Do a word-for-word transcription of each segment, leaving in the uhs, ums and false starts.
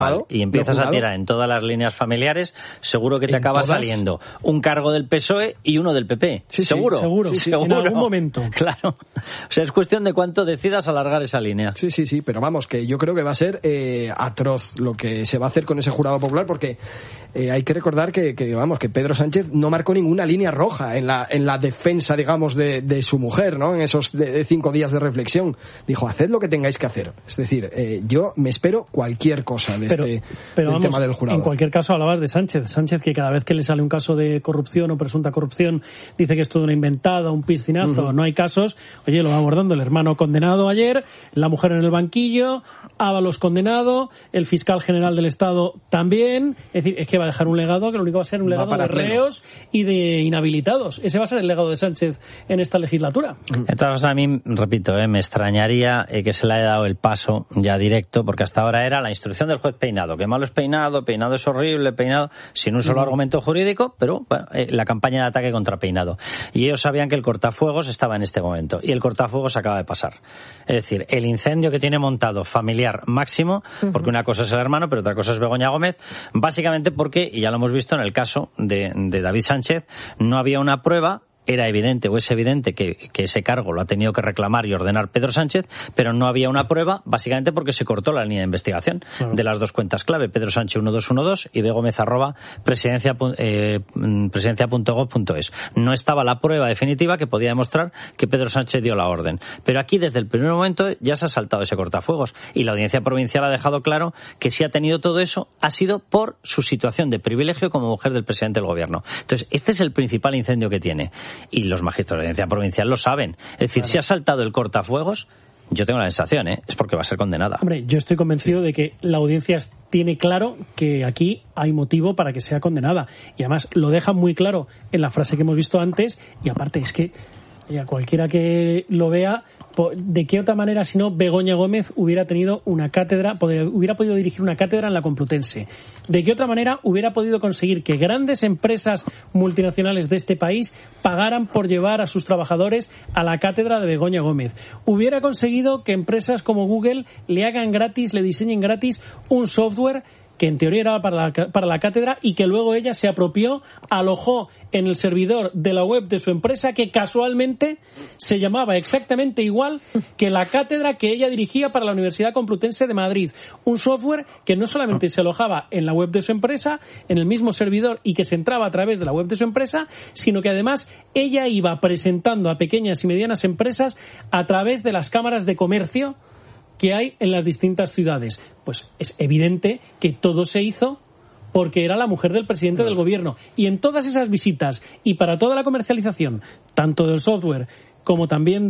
y empiezas a tirar en todas las líneas familiares, seguro que te acaba saliendo un cargo del P S O E y uno del P P. Sí, seguro. Sí, seguro. Sí, seguro. En algún momento. Claro. O sea, es cuestión de cuánto decidas alargar esa línea. Sí, sí, sí, pero vamos, que yo creo que va a ser eh, atroz lo que se va a hacer con ese jurado popular, porque eh, hay que recordar que, que, vamos, que Pedro Sánchez no marcó ninguna línea roja en la, en la defensa, digamos, de, de su mujer, ¿no? En esos de, de cinco días de reflexión. Dijo, haced lo que tengáis que hacer. Es decir, eh, yo me espero cualquier cosa de pero, este pero del vamos, tema del jurado. En cualquier caso, hablabas de Sánchez. Sánchez, que cada vez que le sale un caso de corrupción o presunta corrupción, dice que es todo una inventada, un piscinazo, uh-huh. No hay casos. Oye, lo va abordando el hermano condenado ayer, la mujer en el banquillo, Ábalos condenado, el fiscal general del Estado también. Es decir, es que va a dejar un legado que lo único va a ser un legado de reos y de inhabilitados. Ese va a ser el legado de Sánchez en esta legislatura. Entonces, a mí, repito, eh, me extrañaría eh, que se le haya dado el paso ya directo, porque hasta ahora era la instrucción del juez Peinado, que malo es Peinado, Peinado es horrible, Peinado, sin un solo uh-huh. argumento jurídico, pero bueno, eh, la campaña de ataque contra Peinado. Y ellos sabían que el cortafuegos estaba en este momento, y el cortafuegos acaba de pasar. Es decir, el incendio que tiene montado familiar máximo, uh-huh. porque una cosa es el hermano, pero otra cosa es Begoña Gómez, básicamente porque, y ya lo hemos visto en el caso de, de David Sánchez, no había una prueba. Era evidente o es evidente que, que ese cargo lo ha tenido que reclamar y ordenar Pedro Sánchez, pero no había una prueba, básicamente porque se cortó la línea de investigación uh-huh. de las dos cuentas clave, Pedro Sánchez uno dos uno dos y begómez arroba presidencia, eh, presidencia punto gob punto es. No estaba la prueba definitiva que podía demostrar que Pedro Sánchez dio la orden. Pero aquí, desde el primer momento, ya se ha saltado ese cortafuegos y la Audiencia Provincial ha dejado claro que si ha tenido todo eso, ha sido por su situación de privilegio como mujer del presidente del Gobierno. Entonces, este es el principal incendio que tiene. Y los magistrados de la Audiencia Provincial lo saben. Es decir, claro. Si ha saltado el cortafuegos, yo tengo la sensación, ¿eh? Es porque va a ser condenada. Hombre, yo estoy convencido sí. de que la audiencia tiene claro que aquí hay motivo para que sea condenada. Y además lo deja muy claro en la frase que hemos visto antes. Y aparte es que a cualquiera que lo vea, ¿de qué otra manera si no Begoña Gómez hubiera tenido una cátedra, hubiera podido dirigir una cátedra en la Complutense? ¿De qué otra manera hubiera podido conseguir que grandes empresas multinacionales de este país pagaran por llevar a sus trabajadores a la cátedra de Begoña Gómez? Hubiera conseguido que empresas como Google le hagan gratis, le diseñen gratis un software que en teoría era para la, para la cátedra y que luego ella se apropió, alojó en el servidor de la web de su empresa, que casualmente se llamaba exactamente igual que la cátedra que ella dirigía para la Universidad Complutense de Madrid. Un software que no solamente se alojaba en la web de su empresa, en el mismo servidor, y que se entraba a través de la web de su empresa, sino que además ella iba presentando a pequeñas y medianas empresas a través de las cámaras de comercio que hay en las distintas ciudades. Pues es evidente que todo se hizo porque era la mujer del presidente del gobierno. Y en todas esas visitas y para toda la comercialización, tanto del software como también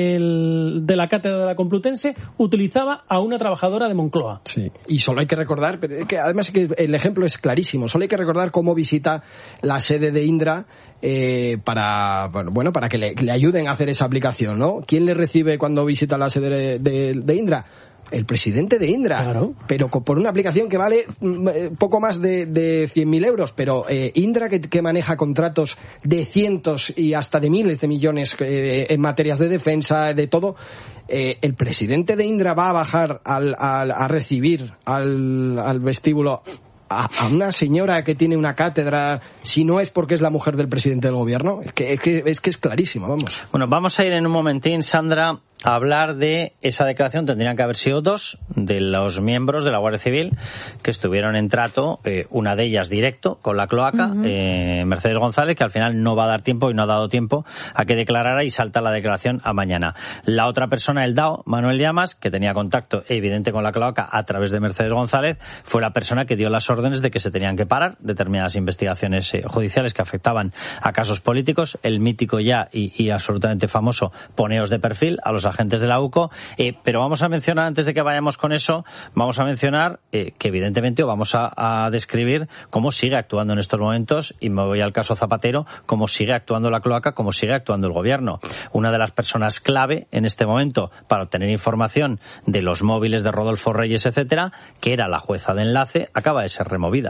del, de la cátedra de la Complutense, utilizaba a una trabajadora de Moncloa. Sí, y solo hay que recordar, pero que además que el ejemplo es clarísimo, solo hay que recordar cómo visita la sede de Indra eh, para bueno para que le, le ayuden a hacer esa aplicación, ¿no? ¿Quién le recibe cuando visita la sede de, de, de Indra? El presidente de Indra, claro. Pero por una aplicación que vale poco más de, de cien mil euros, pero eh, Indra que, que maneja contratos de cientos y hasta de miles de millones eh, en materias de defensa, de todo, eh, el presidente de Indra va a bajar al, al, a recibir al, al vestíbulo a, a una señora que tiene una cátedra, si no es porque es la mujer del presidente del gobierno. Es que es, que, es, que es clarísimo, vamos. Bueno, vamos a ir en un momentín, Sandra, a hablar de esa declaración. Tendrían que haber sido dos de los miembros de la Guardia Civil que estuvieron en trato, eh, una de ellas directo con la cloaca, uh-huh. eh, Mercedes González, que al final no va a dar tiempo y no ha dado tiempo a que declarara y salta la declaración a mañana. La otra persona, el D A O, Manuel Llamas, que tenía contacto evidente con la cloaca a través de Mercedes González, fue la persona que dio las órdenes de que se tenían que parar determinadas investigaciones eh, judiciales que afectaban a casos políticos, el mítico ya y, y absolutamente famoso poneos de perfil a los agentes de la U C O, eh, pero vamos a mencionar, antes de que vayamos con eso, vamos a mencionar eh, que evidentemente o vamos a, a describir cómo sigue actuando en estos momentos, y me voy al caso Zapatero, cómo sigue actuando la cloaca, cómo sigue actuando el gobierno. Una de las personas clave en este momento para obtener información de los móviles de Rodolfo Reyes, etcétera, que era la jueza de enlace, acaba de ser removida.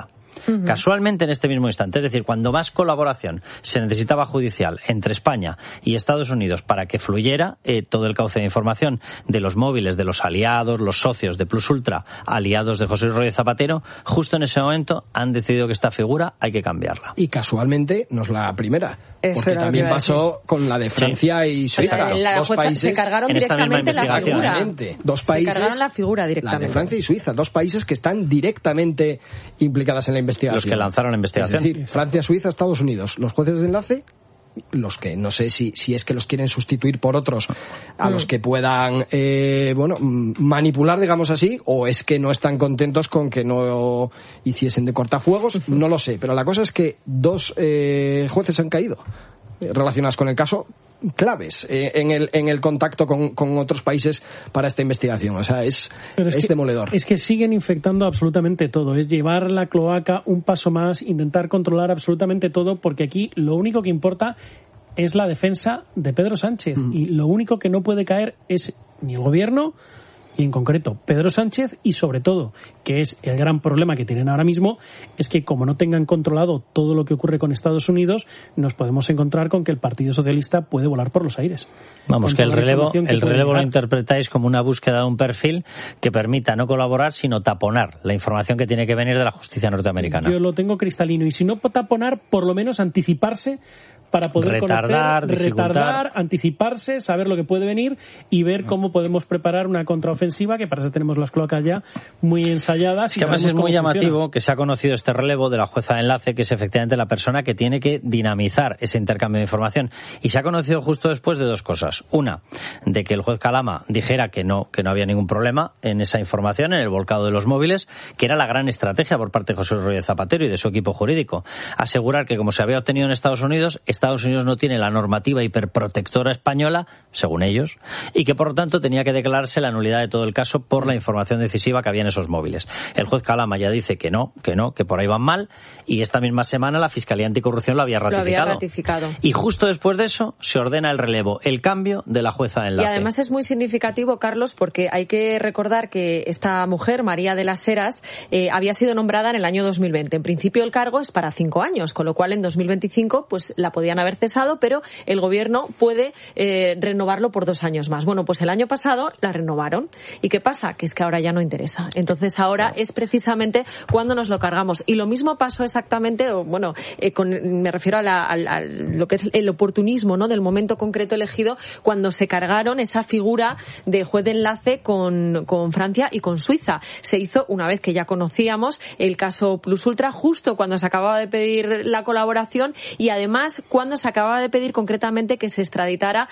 Uh-huh. Casualmente en este mismo instante, es decir, cuando más colaboración se necesitaba judicial entre España y Estados Unidos para que fluyera eh, todo el cauce de información de los móviles, de los aliados, los socios de Plus Ultra, aliados de José Luis Rodríguez Zapatero, justo en ese momento han decidido que esta figura hay que cambiarla. Y casualmente no es la primera, Eso porque también pasó decir. con la de Francia sí. y Suiza. O sea, la dos jueza, países se cargaron directamente la figura. Dos países, se cargaron la figura directamente. La de Francia y Suiza, dos países que están directamente implicadas en la investigación. Los que lanzaron la investigación. Es decir, Francia, Suiza, Estados Unidos. Los jueces de enlace, los que no sé si, si es que los quieren sustituir por otros a mm. los que puedan eh, bueno manipular, digamos así, o es que no están contentos con que no hiciesen de cortafuegos, no lo sé, pero la cosa es que dos eh, jueces han caído relacionados con el caso, claves eh, en el en el contacto con, con otros países para esta investigación. O sea, es, es, es que, demoledor. Es que siguen infectando absolutamente todo. Es llevar la cloaca un paso más, intentar controlar absolutamente todo, porque aquí lo único que importa es la defensa de Pedro Sánchez. Mm. Y lo único que no puede caer es ni el gobierno, y en concreto Pedro Sánchez, y sobre todo, que es el gran problema que tienen ahora mismo, es que como no tengan controlado todo lo que ocurre con Estados Unidos, nos podemos encontrar con que el Partido Socialista puede volar por los aires. Vamos, que el relevo, que el relevo lo interpretáis como una búsqueda de un perfil que permita no colaborar, sino taponar la información que tiene que venir de la justicia norteamericana. Yo lo tengo cristalino, y si no taponar, por lo menos anticiparse para poder retardar, conocer, retardar, anticiparse, saber lo que puede venir y ver cómo podemos preparar una contraofensiva, que para eso tenemos las clocas ya muy ensayadas. Es que además es muy llamativo funciona. Que se ha conocido este relevo de la jueza de enlace, que es efectivamente la persona que tiene que dinamizar ese intercambio de información. Y se ha conocido justo después de dos cosas. Una, de que el juez Calama dijera que no, que no había ningún problema en esa información, en el volcado de los móviles, que era la gran estrategia por parte de José Luis Rodríguez Zapatero y de su equipo jurídico. Asegurar que, como se había obtenido en Estados Unidos, Estados Unidos no tiene la normativa hiperprotectora española, según ellos, y que por lo tanto tenía que declararse la nulidad de todo el caso por la información decisiva que había en esos móviles. El juez Calama ya dice que no, que no, que por ahí van mal, y esta misma semana la Fiscalía Anticorrupción lo había ratificado. Lo había ratificado. Y justo después de eso se ordena el relevo, el cambio de la jueza de enlace. Y además es muy significativo, Carlos, porque hay que recordar que esta mujer, María de las Heras, eh, había sido nombrada en el año dos mil veinte. En principio el cargo es para cinco años, con lo cual en dos mil veinticinco pues la podían haber cesado, pero el gobierno puede eh, renovarlo por dos años más. Bueno, pues el año pasado la renovaron. ¿Y qué pasa? Que es que ahora ya no interesa. Entonces ahora es precisamente cuando nos lo cargamos. Y lo mismo pasó exactamente, o, bueno, eh, con, me refiero a, la, a, a lo que es el oportunismo, ¿no?, del momento concreto elegido, cuando se cargaron esa figura de juez de enlace con, con Francia y con Suiza. Se hizo una vez que ya conocíamos el caso Plus Ultra, justo cuando se acababa de pedir la colaboración, y además cuando se acababa de pedir concretamente que se extraditara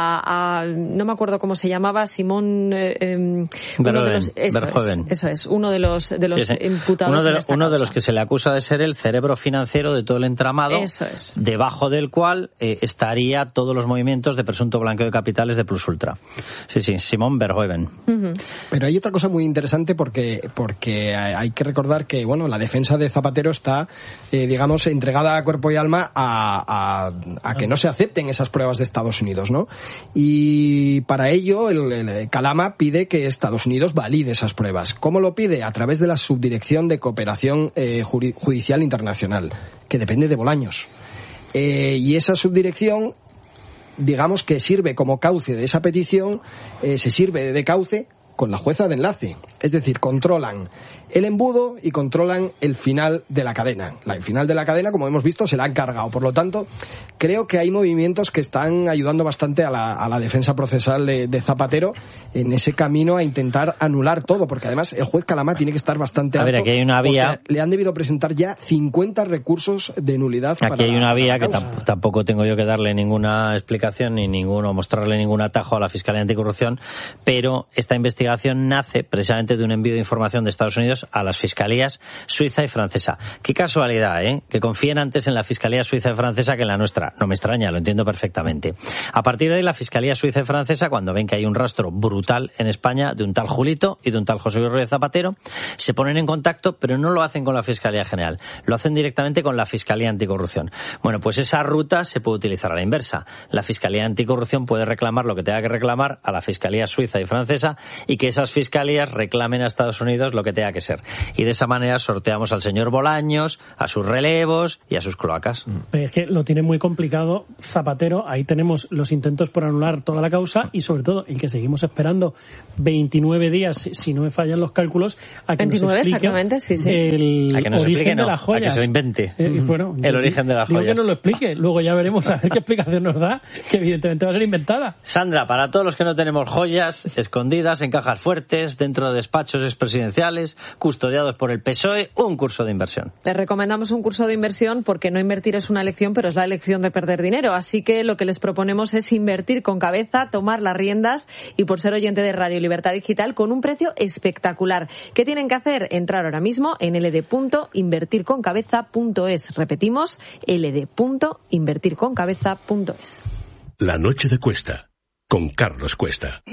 a, a no me acuerdo cómo se llamaba, Simón eh, eh, uno de los, eso, es, eso es, uno de los de los sí, sí. imputados uno, de, en esta uno causa. de los que se le acusa de ser el cerebro financiero de todo el entramado, eso es. Debajo del cual eh, estaría todos los movimientos de presunto blanqueo de capitales de Plus Ultra. Sí, sí, Simón Verhoeven. Uh-huh. Pero hay otra cosa muy interesante porque porque hay que recordar que, bueno, la defensa de Zapatero está, eh, digamos, entregada a cuerpo y alma a, a, a que no se acepten esas pruebas de Estados Unidos, ¿no? Y para ello el, el Calama pide que Estados Unidos valide esas pruebas. ¿Cómo lo pide? A través de la Subdirección de Cooperación eh, Judicial Internacional, que depende de Bolaños. Eh, y esa subdirección, digamos que sirve como cauce de esa petición, eh, se sirve de cauce con la jueza de enlace. Es decir, controlan el embudo y controlan el final de la cadena. El final de la cadena, como hemos visto, se la han cargado. Por lo tanto, creo que hay movimientos que están ayudando bastante a la, a la defensa procesal de, de Zapatero en ese camino a intentar anular todo, porque además el juez Calama tiene que estar bastante alto. A ver, aquí hay una vía. Le han debido presentar ya cincuenta recursos de nulidad. Aquí para hay una la, vía para la que tamp- tampoco tengo yo que darle ninguna explicación ni ninguno mostrarle ningún atajo a la Fiscalía Anticorrupción, pero esta investigación nace precisamente de un envío de información de Estados Unidos a las fiscalías suiza y francesa. Qué casualidad, ¿eh? Que confíen antes en la Fiscalía suiza y francesa que en la nuestra. No me extraña, lo entiendo perfectamente. A partir de ahí, la Fiscalía suiza y francesa, cuando ven que hay un rastro brutal en España de un tal Julito y de un tal José Luis Rodríguez Zapatero, se ponen en contacto, pero no lo hacen con la Fiscalía General, lo hacen directamente con la Fiscalía Anticorrupción. Bueno, pues esa ruta se puede utilizar a la inversa. La Fiscalía Anticorrupción puede reclamar lo que tenga que reclamar a la Fiscalía suiza y francesa, y que esas fiscalías reclamen a Estados Unidos lo que tenga que ser. Y de esa manera sorteamos al señor Bolaños, a sus relevos y a sus cloacas. Es que lo tiene muy complicado Zapatero. Ahí tenemos los intentos por anular toda la causa y sobre todo el que seguimos esperando veintinueve días, si no me fallan los cálculos, a que nos explique exactamente, sí, sí. el a que nos origen explique, no, de las joyas. A que se lo invente. Eh, bueno, el origen de las digo joyas. que nos lo explique. Luego ya veremos a ver qué explicación nos da, que evidentemente va a ser inventada. Sandra, para todos los que no tenemos joyas escondidas en cajas fuertes, dentro de despachos expresidenciales, custodiados por el P S O E, un curso de inversión. Les recomendamos un curso de inversión porque no invertir es una elección, pero es la elección de perder dinero. Así que lo que les proponemos es invertir con cabeza, tomar las riendas y por ser oyente de Radio Libertad Digital con un precio espectacular. ¿Qué tienen que hacer? Entrar ahora mismo en l d punto invertir con cabeza punto es. Repetimos, l d punto invertir con cabeza punto es. La noche de Cuesta, con Carlos Cuesta.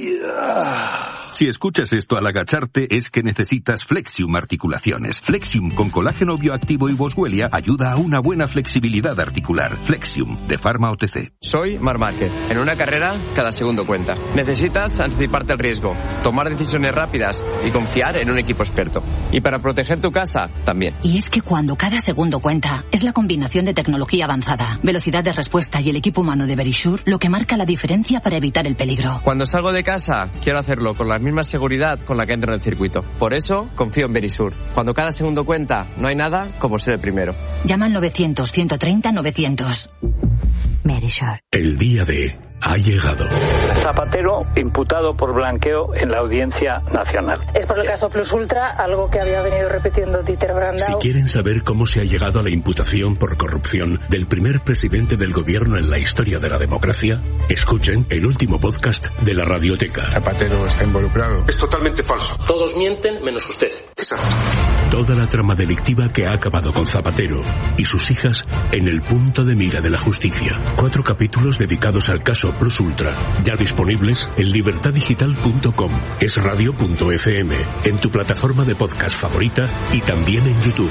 Si escuchas esto al agacharte es que necesitas Flexium Articulaciones. Flexium con colágeno bioactivo y boswellia ayuda a una buena flexibilidad articular. Flexium, de Pharma O T C. Soy Marc Márquez. En una carrera, cada segundo cuenta. Necesitas anticiparte al riesgo, tomar decisiones rápidas y confiar en un equipo experto. Y para proteger tu casa, también. Y es que cuando cada segundo cuenta, es la combinación de tecnología avanzada, velocidad de respuesta y el equipo humano de Verisure lo que marca la diferencia para evitar el peligro. Cuando salgo de casa, quiero hacerlo con la misma seguridad con la que entro en el circuito. Por eso, confío en Verisure. Cuando cada segundo cuenta, no hay nada como ser el primero. Llama al novecientos, ciento treinta, novecientos. Verisure. El día de... ha llegado. Zapatero imputado por blanqueo en la Audiencia Nacional. Es por el caso Plus Ultra, algo que había venido repitiendo Dieter Brandau. Si quieren saber cómo se ha llegado a la imputación por corrupción del primer presidente del gobierno en la historia de la democracia, escuchen el último podcast de la Radioteca. Zapatero está involucrado. Es totalmente falso. Todos mienten menos usted. Exacto. Toda la trama delictiva que ha acabado con Zapatero y sus hijas en el punto de mira de la justicia. Cuatro capítulos dedicados al caso Plus Ultra, ya disponibles en libertad digital punto com, es radio punto f m, en tu plataforma de podcast favorita y también en YouTube.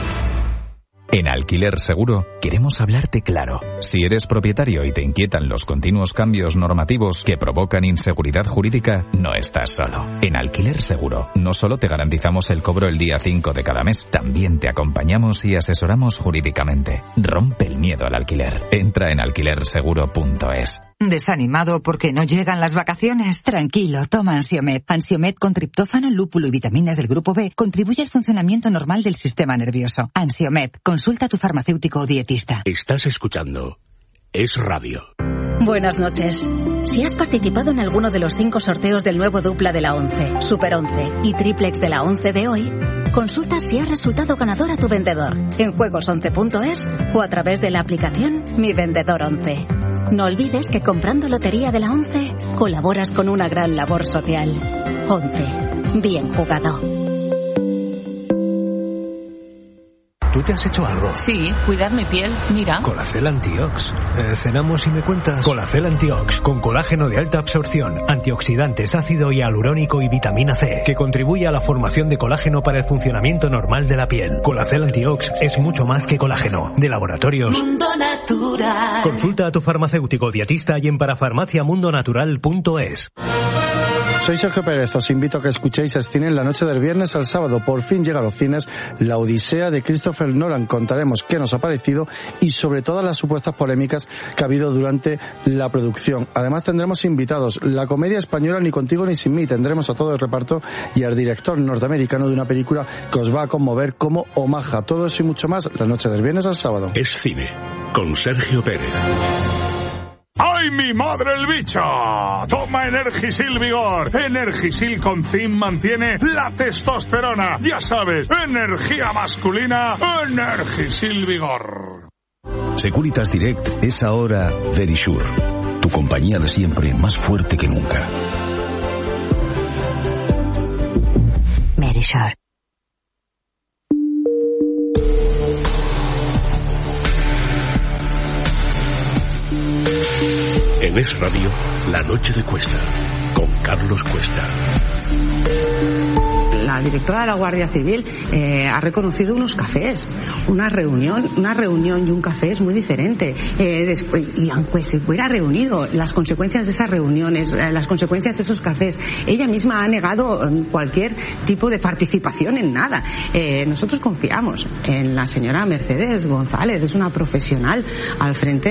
En Alquiler Seguro queremos hablarte claro. Si eres propietario y te inquietan los continuos cambios normativos que provocan inseguridad jurídica, no estás solo. En Alquiler Seguro no solo te garantizamos el cobro el día cinco de cada mes, también te acompañamos y asesoramos jurídicamente. Rompe el miedo al alquiler. Entra en alquiler seguro punto es. ¿Desanimado porque no llegan las vacaciones? Tranquilo, toma Ansiomed. Ansiomed con triptófano, lúpulo y vitaminas del grupo B contribuye al funcionamiento normal del sistema nervioso. Ansiomed, consulta a tu farmacéutico o dietista. Estás escuchando Es Radio. Buenas noches. Si has participado en alguno de los cinco sorteos del nuevo dupla de la once, Super once y triplex de la once de hoy, consulta si has resultado ganador a tu vendedor en juegos once punto es o a través de la aplicación Mi Vendedor once. No olvides que comprando Lotería de la once colaboras con una gran labor social. once. Bien jugado. ¿Tú te has hecho algo? Sí, cuidar mi piel, mira. Colacel Antiox. Eh, cenamos y me cuentas. Colacel Antiox, con colágeno de alta absorción, antioxidantes, ácido hialurónico y vitamina C, que contribuye a la formación de colágeno para el funcionamiento normal de la piel. Colacel Antiox es mucho más que colágeno. De Laboratorios Mundo Natural. Consulta a tu farmacéutico dietista y en parafarmacia mundo natural punto es. Soy Sergio Pérez, os invito a que escuchéis Escine en la noche del viernes al sábado. Por fin llega a los cines La Odisea de Christopher Nolan. Contaremos qué nos ha parecido y sobre todas las supuestas polémicas que ha habido durante la producción. Además tendremos invitados. La comedia española Ni contigo ni sin mí. Tendremos a todo el reparto y al director norteamericano de una película que os va a conmover como Omaha. Todo eso y mucho más la noche del viernes al sábado. Es Cine, con Sergio Pérez. ¡Ay, mi madre el bicho! Toma Energisil Vigor. Energisil con zinc mantiene la testosterona. Ya sabes, energía masculina, Energisil Vigor. Securitas Direct es ahora Verisure, tu compañía de siempre más fuerte que nunca. Verisure. En Es Radio, La Noche de Cuesta, con Carlos Cuesta. La la directora de la Guardia Civil eh, ha reconocido unos cafés. Una reunión, una reunión y un café es muy diferente. Eh, después, y aunque se hubiera reunido, las consecuencias de esas reuniones, eh, las consecuencias de esos cafés, ella misma ha negado cualquier tipo de participación en nada. Eh, nosotros confiamos en la señora Mercedes González, es una profesional al frente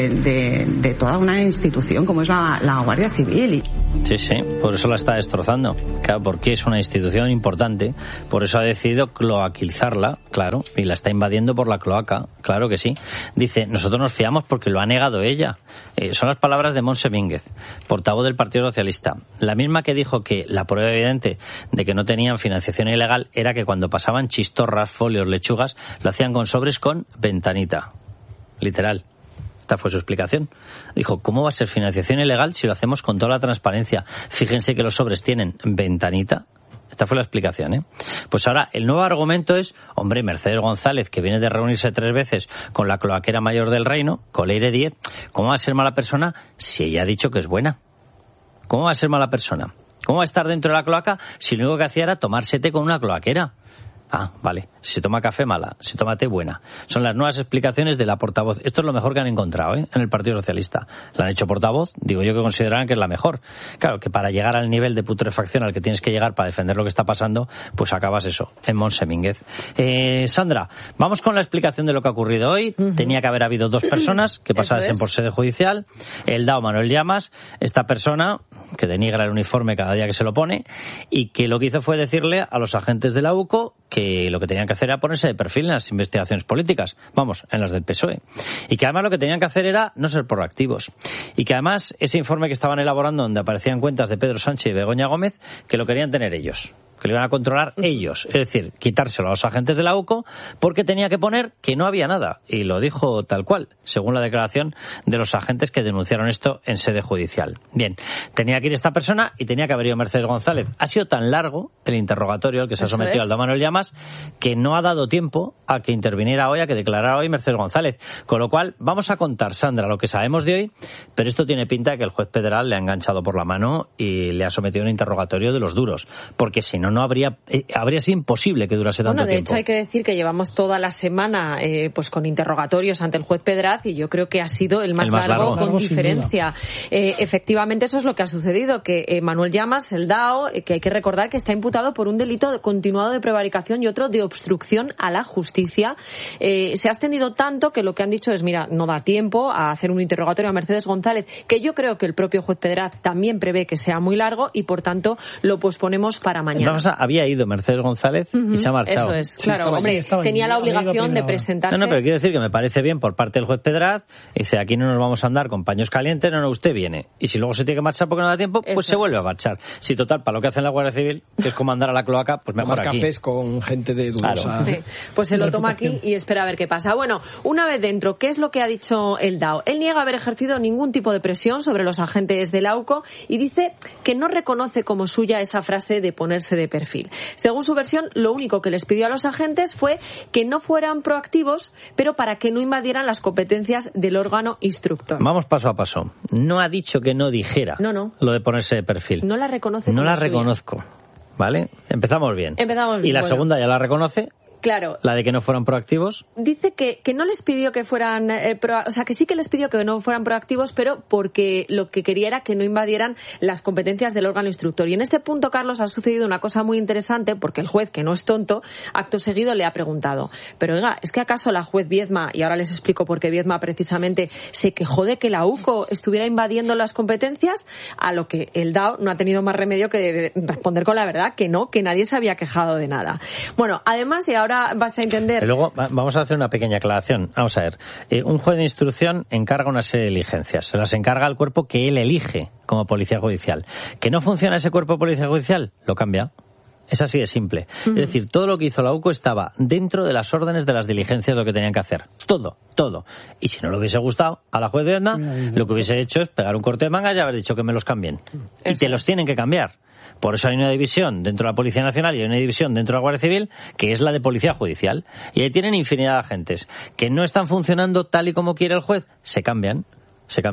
de, de toda una institución como es la, la Guardia Civil. Sí, sí, por eso la está destrozando. Claro, porque es una institución importante, por eso ha decidido cloaquizarla, claro, y la está invadiendo por la cloaca, claro que sí. Dice, nosotros nos fiamos porque lo ha negado ella. Eh, son las palabras de Montse Mínguez, portavoz del Partido Socialista. La misma que dijo que la prueba evidente de que no tenían financiación ilegal era que cuando pasaban chistorras, folios, lechugas, lo hacían con sobres con ventanita. Literal. Esta fue su explicación. Dijo, ¿cómo va a ser financiación ilegal si lo hacemos con toda la transparencia? Fíjense que los sobres tienen ventanita. Esta fue la explicación, ¿eh? Pues ahora, el nuevo argumento es, hombre, Mercedes González, que viene de reunirse tres veces con la cloaquera mayor del reino, con Leire Díez, ¿cómo va a ser mala persona si ella ha dicho que es buena? ¿Cómo va a ser mala persona? ¿Cómo va a estar dentro de la cloaca si lo único que hacía era tomarse té con una cloaquera? Ah, vale. Si toma café, mala. Si toma té, buena. Son las nuevas explicaciones de la portavoz. Esto es lo mejor que han encontrado, ¿eh? En el Partido Socialista. La han hecho portavoz, digo yo que consideran que es la mejor. Claro, que para llegar al nivel de putrefacción al que tienes que llegar para defender lo que está pasando, pues acabas eso, en Montse Mínguez. Eh, Sandra, vamos con la explicación de lo que ha ocurrido hoy. Uh-huh. Tenía que haber habido dos personas que pasasen por sede judicial. El D A O Manuel Llamas, esta persona que denigra el uniforme cada día que se lo pone, y que lo que hizo fue decirle a los agentes de la U C O que lo que tenían que hacer era ponerse de perfil en las investigaciones políticas, vamos, en las del P S O E, y que además lo que tenían que hacer era no ser proactivos, y que además ese informe que estaban elaborando donde aparecían cuentas de Pedro Sánchez y Begoña Gómez, que lo querían tener ellos, que lo iban a controlar ellos, es decir, quitárselo a los agentes de la U C O porque tenía que poner que no había nada, y lo dijo tal cual, según la declaración de los agentes que denunciaron esto en sede judicial. Bien, tenía que ir esta persona y tenía que haber ido Mercedes González. Ha sido tan largo el interrogatorio al que se ha sometido al D A O Manuel Llamas que no ha dado tiempo a que interviniera hoy, a que declarara hoy Mercedes González. Con lo cual, vamos a contar, Sandra, lo que sabemos de hoy, pero esto tiene pinta de que el juez federal le ha enganchado por la mano y le ha sometido a un interrogatorio de los duros, porque si no, no habría, eh, habría sido imposible que durase tanto bueno, de tiempo. hecho, hay que decir que llevamos toda la semana eh, pues con interrogatorios ante el juez Pedraz, y yo creo que ha sido el más, el más largo, largo, con largo, diferencia. Eh, efectivamente, eso es lo que ha sucedido, que eh, Manuel Llamas, el D A O, eh, que hay que recordar que está imputado por un delito de continuado de prevaricación y otro de obstrucción a la justicia. Eh, se ha extendido tanto que lo que han dicho es, mira, no da tiempo a hacer un interrogatorio a Mercedes González, que yo creo que el propio juez Pedraz también prevé que sea muy largo, y por tanto lo posponemos para mañana. Entonces, había ido Mercedes González uh-huh. y se ha marchado. Eso es, claro, sí, hombre, allí, tenía la obligación de presentarse. No, no, pero quiero decir que me parece bien por parte del juez Pedraz. Dice, aquí no nos vamos a andar con paños calientes, no, no, usted viene. Y si luego se tiene que marchar porque no da tiempo, pues Eso se vuelve es. a marchar. Si total, para lo que hace en la Guardia Civil, que es como andar a la cloaca, pues mejor Tomar aquí. cafés con gente de dudosa. Claro. Sí. Pues se lo toma aquí y espera a ver qué pasa. Bueno, una vez dentro, ¿qué es lo que ha dicho el D A O? Él niega haber ejercido ningún tipo de presión sobre los agentes de la U C O y dice que no reconoce como suya esa frase de ponerse de perfil. Según su versión, lo único que les pidió a los agentes fue que no fueran proactivos, pero para que no invadieran las competencias del órgano instructor. Vamos paso a paso. No ha dicho que no dijera no, no. lo de ponerse de perfil. No la reconoce No como la suya. reconozco. ¿Vale? Empezamos bien. Empezamos bien. Y la bueno. segunda ya la reconoce. Claro. La de que no fueran proactivos. Dice que, que no les pidió que fueran, eh, pro, o sea, que sí que les pidió que no fueran proactivos, pero porque lo que quería era que no invadieran las competencias del órgano instructor. Y en este punto, Carlos, ha sucedido una cosa muy interesante, porque el juez, que no es tonto, acto seguido le ha preguntado, pero oiga, ¿es que acaso la juez Viedma, y ahora les explico por qué Viedma precisamente se quejó de que la U C O estuviera invadiendo las competencias? A lo que el D A O no ha tenido más remedio que responder con la verdad, que no, que nadie se había quejado de nada. Bueno, además, y ahora vas a entender... Y luego vamos a hacer una pequeña aclaración. Vamos a ver, eh, un juez de instrucción encarga una serie de diligencias, se las encarga al cuerpo que él elige como policía judicial. ¿Que no funciona ese cuerpo de policía judicial? Lo cambia. Es así de simple. Uh-huh. Es decir, todo lo que hizo la U C O estaba dentro de las órdenes de las diligencias, lo que tenían que hacer. Todo, todo. Y si no le hubiese gustado a la juez de Viedma, lo que hubiese hecho es pegar un corte de manga y haber dicho que me los cambien. Eso. Y te los tienen que cambiar. Por eso hay una división dentro de la Policía Nacional y hay una división dentro de la Guardia Civil, que es la de Policía Judicial. Y ahí tienen infinidad de agentes que no están funcionando tal y como quiere el juez. Se cambian, se cambian.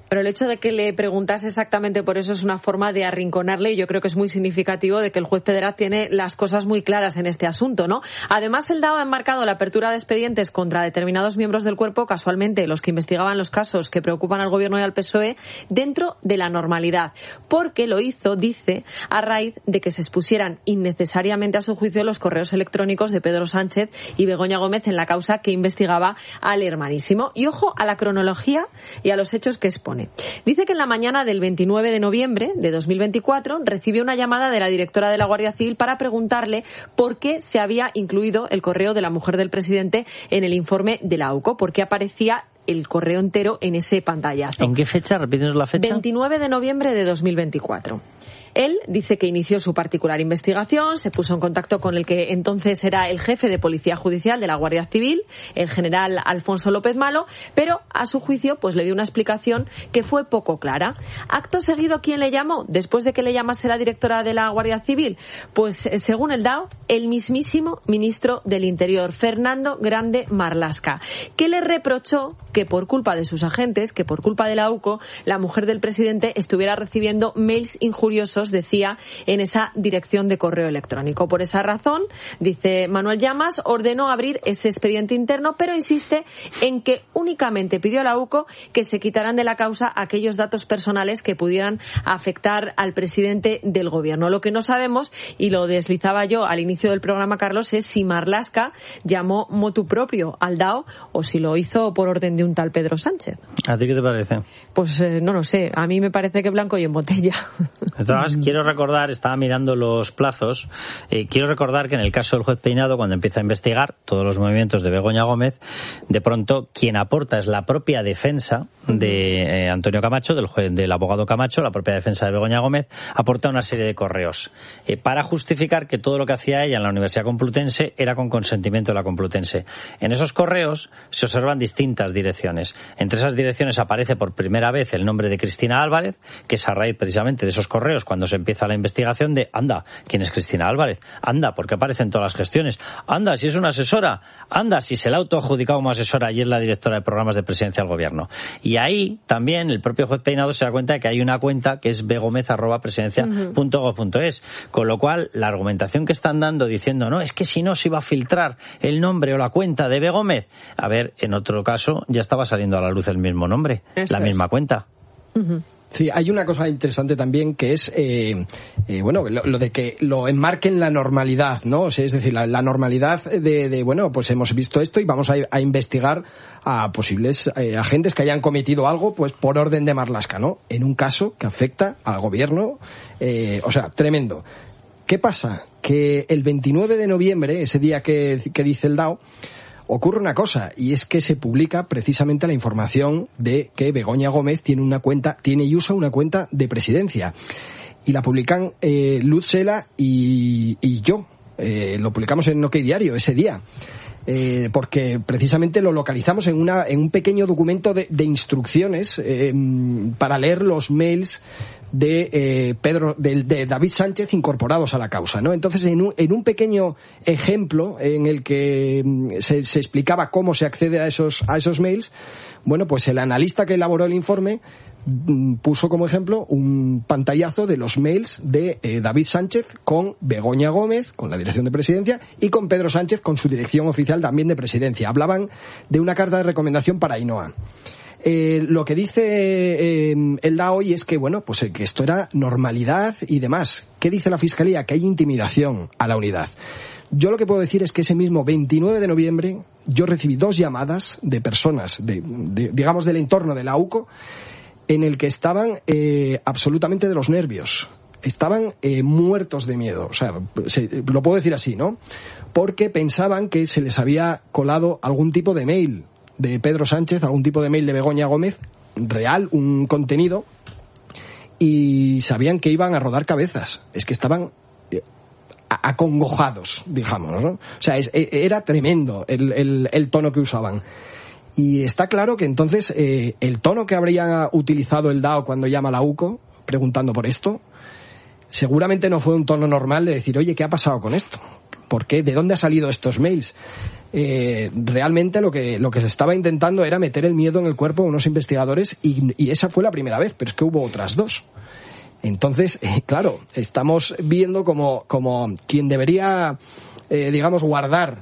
Pero el hecho de que le preguntase exactamente por eso es una forma de arrinconarle, y yo creo que es muy significativo de que el juez Pedraz tiene las cosas muy claras en este asunto, ¿no? Además, el D A O ha enmarcado la apertura de expedientes contra determinados miembros del cuerpo, casualmente los que investigaban los casos que preocupan al Gobierno y al P S O E, dentro de la normalidad, porque lo hizo, dice, a raíz de que se expusieran innecesariamente a su juicio los correos electrónicos de Pedro Sánchez y Begoña Gómez en la causa que investigaba al hermanísimo. Y ojo a la cronología y a los hechos que expone. Dice que en la mañana del veintinueve de noviembre de dos mil veinticuatro recibió una llamada de la directora de la Guardia Civil para preguntarle por qué se había incluido el correo de la mujer del presidente en el informe de la AUCO, por qué aparecía el correo entero en ese pantallazo. ¿En qué fecha? Repítenos la fecha. veintinueve de noviembre de dos mil veinticuatro. Él dice que inició su particular investigación, se puso en contacto con el que entonces era el jefe de Policía Judicial de la Guardia Civil, el general Alfonso López Malo, pero a su juicio pues le dio una explicación que fue poco clara. Acto seguido, ¿quién le llamó? Después de que le llamase la directora de la Guardia Civil, pues según el D A O, el mismísimo ministro del Interior, Fernando Grande Marlaska, que le reprochó que por culpa de sus agentes, que por culpa de la AUCO, la mujer del presidente estuviera recibiendo mails injuriosos, decía, en esa dirección de correo electrónico. Por esa razón, dice Manuel Llamas, ordenó abrir ese expediente interno, pero insiste en que únicamente pidió a la AUCO que se quitaran de la causa aquellos datos personales que pudieran afectar al presidente del gobierno. Lo que no sabemos, y lo deslizaba yo al inicio del programa, Carlos, es si Marlaska llamó motu propio al D A O o si lo hizo por orden de un tal Pedro Sánchez. ¿A ti qué te parece? Pues eh, no lo sé. A mí me parece que blanco y en botella. Entonces, quiero recordar, estaba mirando los plazos, eh, quiero recordar que en el caso del juez Peinado, cuando empieza a investigar todos los movimientos de Begoña Gómez, de pronto quien aporta es la propia defensa de eh, Antonio Camacho, del juez, del abogado Camacho, la propia defensa de Begoña Gómez, aporta una serie de correos eh, para justificar que todo lo que hacía ella en la Universidad Complutense era con consentimiento de la Complutense. En esos correos se observan distintas direcciones. Entre esas direcciones aparece por primera vez el nombre de Cristina Álvarez, que es a raíz precisamente de esos correos cuando se empieza la investigación de, anda, ¿quién es Cristina Álvarez? Anda, ¿por qué aparecen todas las gestiones? Anda, si es una asesora. Anda, si se la ha autoadjudicado como asesora y es la directora de programas de presidencia del gobierno. Y ahí también el propio juez Peinado se da cuenta de que hay una cuenta que es begomez arroba presidencia punto gob punto es. Con lo cual, la argumentación que están dando diciendo, no, es que si no se iba a filtrar el nombre o la cuenta de Begómez. A ver, en otro caso ya estaba saliendo a la luz el mismo nombre, Eso la misma es. cuenta. Uh-huh. Sí, hay una cosa interesante también que es, eh, eh, bueno, lo, lo de que lo enmarquen la normalidad, ¿no? O sea, es decir, la, la normalidad de, de, bueno, pues hemos visto esto y vamos a, a investigar a posibles eh, agentes que hayan cometido algo, pues por orden de Marlaska, ¿no? En un caso que afecta al gobierno, eh, o sea, tremendo. ¿Qué pasa? Que el veintinueve de noviembre, ese día que, que dice el D A O, ocurre una cosa, y es que se publica precisamente la información de que Begoña Gómez tiene una cuenta, tiene y usa una cuenta de presidencia. Y la publican eh, Luz Sela y, y yo. Eh, lo publicamos en OK Diario ese día. Eh, porque precisamente lo localizamos en una en un pequeño documento de, de instrucciones eh, para leer los mails de eh, Pedro de, de David Sánchez incorporados a la causa, ¿no? Entonces, en un, en un pequeño ejemplo en el que se, se explicaba cómo se accede a esos a esos mails, bueno, pues el analista que elaboró el informe puso como ejemplo un pantallazo de los mails de eh, David Sánchez con Begoña Gómez, con la dirección de presidencia, y con Pedro Sánchez con su dirección oficial también de presidencia. Hablaban de una carta de recomendación para Ainhoa. Eh, lo que dice eh, el D A O hoy es que, bueno, pues eh, que esto era normalidad y demás. ¿Qué dice la Fiscalía? Que hay intimidación a la unidad. Yo lo que puedo decir es que ese mismo veintinueve de noviembre yo recibí dos llamadas de personas, de, de digamos, del entorno de la AUCO, en el que estaban eh, absolutamente de los nervios. Estaban eh, muertos de miedo. O sea, se, lo puedo decir así, ¿no? Porque pensaban que se les había colado algún tipo de mail de Pedro Sánchez, algún tipo de mail de Begoña Gómez, real, un contenido, y sabían que iban a rodar cabezas. Es que estaban eh, acongojados, digamos, ¿no? O sea, es, era tremendo el, el, el tono que usaban. Y está claro que entonces eh, el tono que habría utilizado el D A O cuando llama a la AUCO preguntando por esto, seguramente no fue un tono normal de decir, oye, ¿qué ha pasado con esto? ¿por qué? ¿De dónde han salido estos mails? Eh, realmente lo que lo que se estaba intentando era meter el miedo en el cuerpo de unos investigadores y, y esa fue la primera vez, pero es que hubo otras dos. Entonces, eh, claro, estamos viendo como, como quien debería, eh, digamos, guardar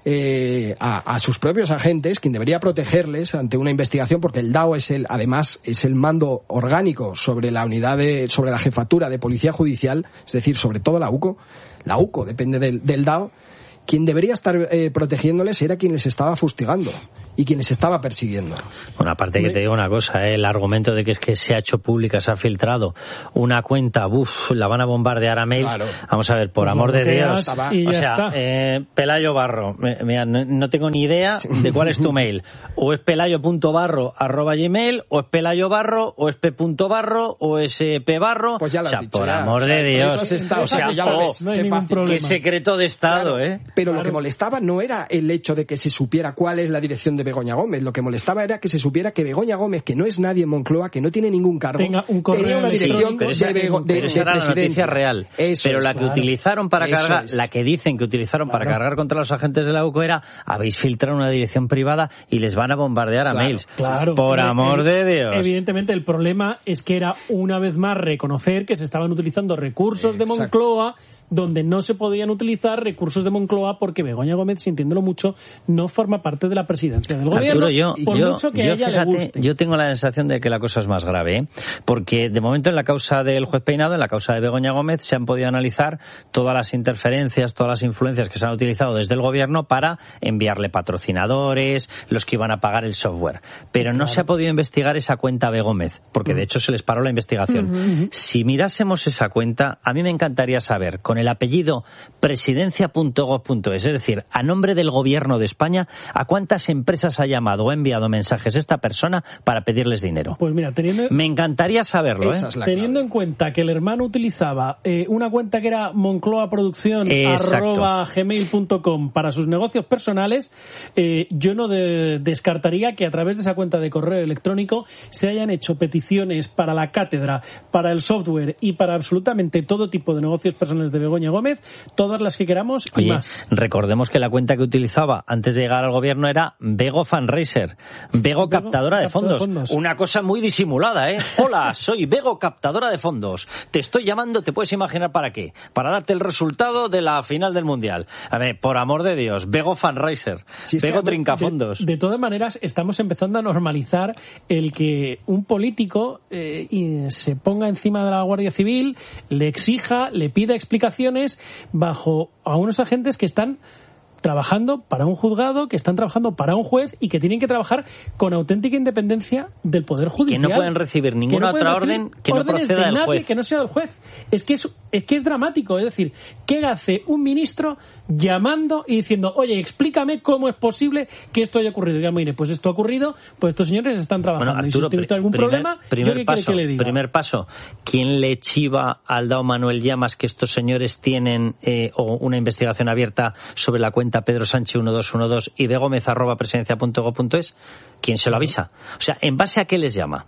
eh, a, a sus propios agentes, quien debería protegerles ante una investigación, porque el D A O es el, además, es el mando orgánico sobre la unidad de, sobre la jefatura de policía judicial, es decir, sobre todo la UCO. La UCO depende del, del D A O. Quien debería estar eh, protegiéndoles era quien les estaba fustigando y quien les estaba persiguiendo. Bueno, aparte que te digo una cosa, ¿eh? El argumento de que es que se ha hecho pública, se ha filtrado una cuenta, uff, la van a bombardear a mails. Claro. Vamos a ver, por pues amor de Dios. O sea, eh, Pelayo Barro, mira, no, no tengo ni idea de cuál es tu mail. O es pelayo.barro arroba gmail, o es Pelayo Barro, o es p.barro, o es pbarro. Pues ya lo has o sea, dicho, por ya. amor de Dios. O sea, o sea, ya lo ves. No hay ningún problema. Qué secreto de Estado, claro, ¿eh? Pero claro. Lo que molestaba no era el hecho de que se supiera cuál es la dirección de Begoña Gómez. Lo que molestaba era que se supiera que Begoña Gómez, que no es nadie en Moncloa, que no tiene ningún cargo, tenga un correo tenía una dirección sí, pero de, esa, Bego, de, pero esa de era la noticia real. Eso pero es, la que claro. utilizaron para Eso cargar, es. la que dicen que utilizaron claro. para cargar contra los agentes de la UCO era: habéis filtrado una dirección privada y les van a bombardear a claro, mails. Claro. Por Pero, amor el, de Dios. Evidentemente el problema es que era una vez más reconocer que se estaban utilizando recursos de Moncloa donde no se podían utilizar recursos de Moncloa porque Begoña Gómez, sintiéndolo mucho, no forma parte de la presidencia del gobierno. Arturo, yo, por yo, mucho que yo, a ella fíjate, le guste. yo tengo la sensación de que la cosa es más grave, ¿eh? Porque de momento en la causa del juez Peinado, en la causa de Begoña Gómez, se han podido analizar todas las interferencias, todas las influencias que se han utilizado desde el gobierno para enviarle patrocinadores, los que iban a pagar el software. Pero no claro. se ha podido investigar esa cuenta B. Gómez, porque de hecho se les paró la investigación. Uh-huh. Si mirásemos esa cuenta, a mí me encantaría saber, con el apellido presidencia punto gob punto es, es decir, a nombre del gobierno de España, a cuántas empresas ha llamado o ha enviado mensajes esta persona para pedirles dinero. Pues mira, teniendo... Me encantaría saberlo, ¿eh? Es teniendo en cuenta que el hermano utilizaba eh, una cuenta que era Moncloa Producción arroba gmail punto com para sus negocios personales, eh, yo no de, descartaría que a través de esa cuenta de correo electrónico se hayan hecho peticiones para la cátedra, para el software y para absolutamente todo tipo de negocios personales de Begoña Gómez, todas las que queramos y Oye, más. Recordemos que la cuenta que utilizaba antes de llegar al gobierno era Bego Fundraiser, Bego, Bego captadora de fondos. de fondos. Una cosa muy disimulada, ¿eh? Hola, soy Bego captadora de fondos. Te estoy llamando, te puedes imaginar para qué. Para darte el resultado de la final del Mundial. A ver, por amor de Dios, Bego Fundraiser, si Bego que, trincafondos. De, de todas maneras, estamos empezando a normalizar el que un político eh, y se ponga encima de la Guardia Civil, le exija, le pida explicaciones bajo a unos agentes que están trabajando para un juzgado, que están trabajando para un juez y que tienen que trabajar con auténtica independencia del Poder Judicial. Que no pueden recibir ninguna no otra orden que no proceda de del nadie juez. Que no sea del juez. Es que es, es que es dramático. Es decir, ¿qué hace un ministro llamando y diciendo, oye, explícame cómo es posible que esto haya ocurrido? Y digamos, mire, pues esto ha ocurrido, pues estos señores están trabajando. Bueno, Arturo, y si usted tiene algún primer, problema, primer ¿yo qué paso, quiere que le diga? Primer paso, ¿quién le chiva al D A O Manuel Llamas que estos señores tienen eh, o una investigación abierta sobre la cuenta Pedro Sánchez uno dos uno dos y begomez arroba presidencia punto gob punto es? ¿Quién se lo avisa? O sea, ¿en base a qué les llama?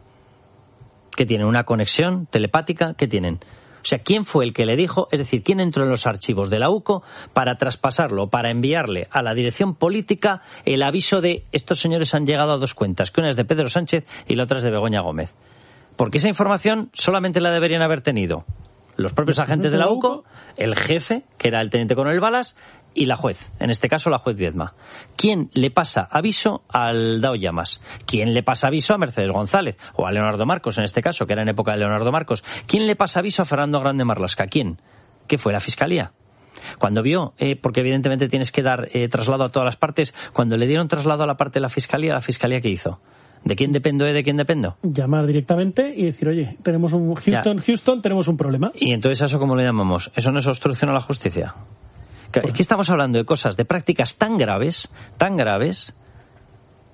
¿Que tienen una conexión telepática? ¿Qué tienen? O sea, ¿quién fue el que le dijo? Es decir, ¿quién entró en los archivos de la UCO para traspasarlo, para enviarle a la dirección política el aviso de estos señores han llegado a dos cuentas, que una es de Pedro Sánchez y la otra es de Begoña Gómez? Porque esa información solamente la deberían haber tenido los propios agentes de la UCO, el jefe, que era el teniente coronel Balas, y la juez, en este caso la juez Viedma. ¿Quién le pasa aviso al D A O Llamas? ¿Quién le pasa aviso a Mercedes González? O a Leonardo Marcos, en este caso, que era en época de Leonardo Marcos. ¿Quién le pasa aviso a Fernando Grande Marlaska? ¿Quién? ¿Qué fue? ¿La Fiscalía? Cuando vio, eh, porque evidentemente tienes que dar eh, traslado a todas las partes, cuando le dieron traslado a la parte de la Fiscalía, ¿la Fiscalía qué hizo? ¿De quién dependo? ¿Eh? ¿De quién dependo? Llamar directamente y decir, oye, tenemos un Houston, ya. Houston, tenemos un problema. ¿Y entonces eso cómo le llamamos? ¿Eso no es obstrucción a la justicia? Es que estamos hablando de cosas, de prácticas tan graves, tan graves,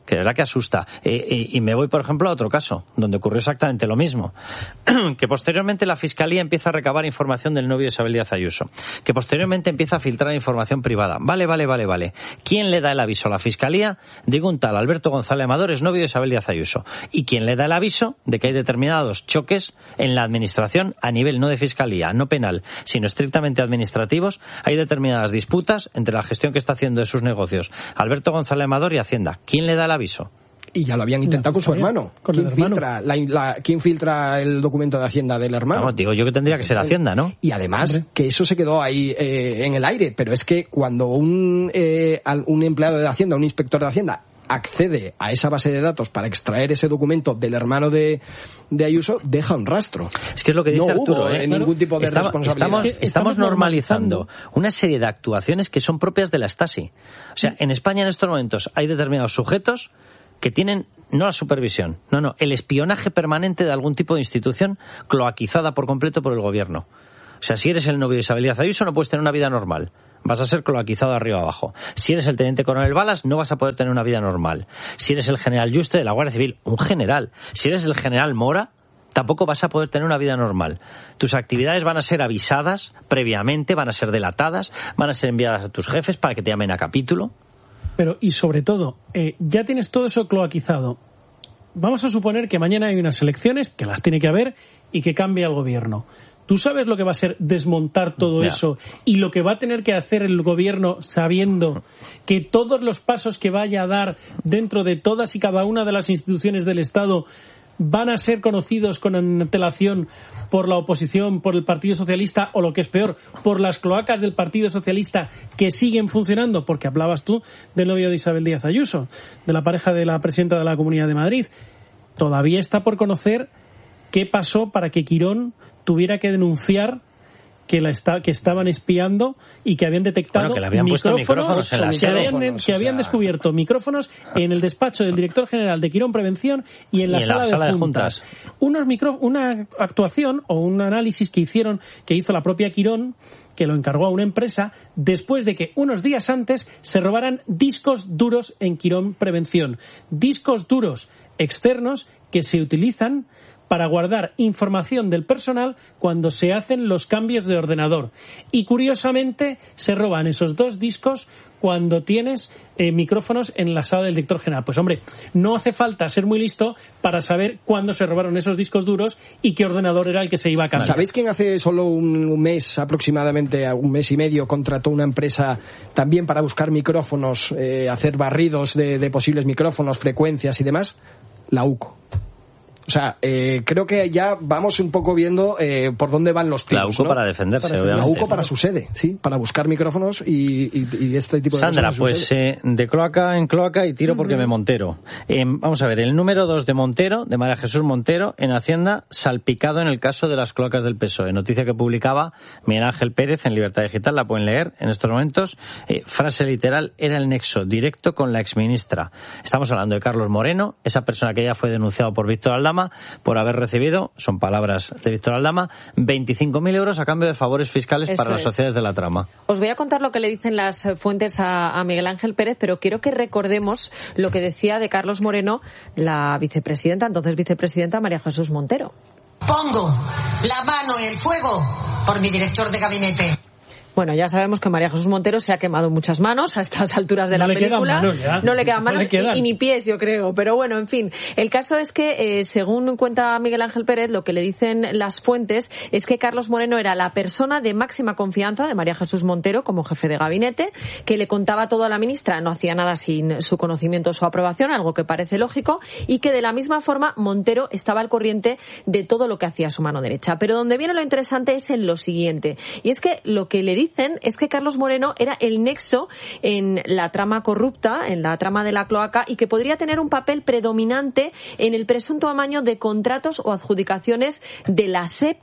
que de verdad que asusta. Eh, eh, y me voy, por ejemplo, a otro caso, donde ocurrió exactamente lo mismo. Que posteriormente la Fiscalía empieza a recabar información del novio de Isabel Díaz Ayuso. Que posteriormente empieza a filtrar información privada. Vale, vale, vale, vale. ¿Quién le da el aviso a la Fiscalía de que un tal Alberto González Amador es novio de Isabel Díaz Ayuso? ¿Y quién le da el aviso de que hay determinados choques en la administración a nivel no de Fiscalía, no penal, sino estrictamente administrativos? Hay determinadas disputas entre la gestión que está haciendo de sus negocios Alberto González Amador y Hacienda. ¿Quién le da el aviso? Y ya lo habían intentado con su hermano. Con ¿Quién, el hermano. Filtra la, la, ¿Quién filtra el documento de Hacienda del hermano? Vamos, digo yo que tendría que ser Hacienda, ¿no? Y además, Hombre. que eso se quedó ahí eh, en el aire, pero es que cuando un, eh, un empleado de Hacienda, un inspector de Hacienda, accede a esa base de datos para extraer ese documento del hermano de, de Ayuso, deja un rastro. Es que es lo que dice no Arturo, hubo, ¿eh? ningún tipo de estamos, responsabilidad. Estamos, estamos, estamos normalizando una serie de actuaciones que son propias de la Stasi. O sea, en España en estos momentos hay determinados sujetos que tienen no la supervisión, no, no, el espionaje permanente de algún tipo de institución cloaquizada por completo por el gobierno. O sea, si eres el novio de Isabel Díaz Ayuso no puedes tener una vida normal. Vas a ser cloaquizado arriba abajo. Si eres el teniente coronel Balas, no vas a poder tener una vida normal. Si eres el general Juste de la Guardia Civil, un general. Si eres el general Mora, tampoco vas a poder tener una vida normal. Tus actividades van a ser avisadas previamente, van a ser delatadas, van a ser enviadas a tus jefes para que te llamen a capítulo. Pero, y sobre todo, eh, ya tienes todo eso cloaquizado. Vamos a suponer que mañana hay unas elecciones, que las tiene que haber, y que cambia el gobierno. ¿Tú sabes lo que va a ser desmontar todo ya. eso y lo que va a tener que hacer el gobierno sabiendo que todos los pasos que vaya a dar dentro de todas y cada una de las instituciones del Estado van a ser conocidos con antelación por la oposición, por el Partido Socialista o, lo que es peor, por las cloacas del Partido Socialista que siguen funcionando? Porque hablabas tú del novio de Isabel Díaz Ayuso, de la pareja de la presidenta de la Comunidad de Madrid. Todavía está por conocer qué pasó para que Quirón tuviera que denunciar que la está, que estaban espiando y que habían detectado bueno, que le habían micrófonos, micrófonos en la que habían, micrófonos, que habían o sea... descubierto micrófonos en el despacho del director general de Quirón Prevención y en la, y en sala, la sala de de juntas. juntas. Unos micro, una actuación o un análisis que hicieron, que hizo la propia Quirón, que lo encargó a una empresa, después de que unos días antes se robaran discos duros en Quirón Prevención. Discos duros externos que se utilizan para guardar información del personal cuando se hacen los cambios de ordenador. Y curiosamente se roban esos dos discos cuando tienes eh, micrófonos en la sala del director general. Pues hombre, no hace falta ser muy listo para saber cuándo se robaron esos discos duros y qué ordenador era el que se iba a cambiar. ¿Sabéis quién hace solo un, un mes, aproximadamente un mes y medio, contrató una empresa también para buscar micrófonos, eh, hacer barridos de, de posibles micrófonos, frecuencias y demás? La U C O. O sea, eh, creo que ya vamos un poco viendo eh, por dónde van los tiros. La U C O, ¿no? Para defenderse, para obviamente. La U C O para su sede, sí, para buscar micrófonos y, y, y este tipo de Sandra, cosas. Sandra, pues eh, de cloaca en cloaca y tiro porque uh-huh. me Montero. Eh, vamos a ver, el número dos de Montero, de María Jesús Montero, en Hacienda, salpicado en el caso de las cloacas del P S O E. Noticia que publicaba Miguel Ángel Pérez en Libertad Digital, la pueden leer en estos momentos. Eh, frase literal, era el nexo directo con la exministra. Estamos hablando de Carlos Moreno, esa persona que ya fue denunciado por Víctor Aldama por haber recibido, son palabras de Víctor Aldama, veinticinco mil euros a cambio de favores fiscales Eso para las es. sociedades de la trama. Os voy a contar lo que le dicen las fuentes a, a Miguel Ángel Pérez, pero quiero que recordemos lo que decía de Carlos Moreno la vicepresidenta, entonces vicepresidenta María Jesús Montero. Pongo la mano en el fuego por mi director de gabinete. Bueno, ya sabemos que María Jesús Montero se ha quemado muchas manos a estas alturas de no la le película. Quedan manos ya. No le quedan manos no le quedan. Y, y ni pies, yo creo. Pero bueno, en fin. El caso es que, eh, según cuenta Miguel Ángel Pérez, lo que le dicen las fuentes es que Carlos Moreno era la persona de máxima confianza de María Jesús Montero como jefe de gabinete, que le contaba todo a la ministra, no hacía nada sin su conocimiento o su aprobación, algo que parece lógico, y que de la misma forma Montero estaba al corriente de todo lo que hacía su mano derecha. Pero donde viene lo interesante es en lo siguiente. Y es que lo que le dicen es que Carlos Moreno era el nexo en la trama corrupta, en la trama de la cloaca, y que podría tener un papel predominante en el presunto amaño de contratos o adjudicaciones de la SEPI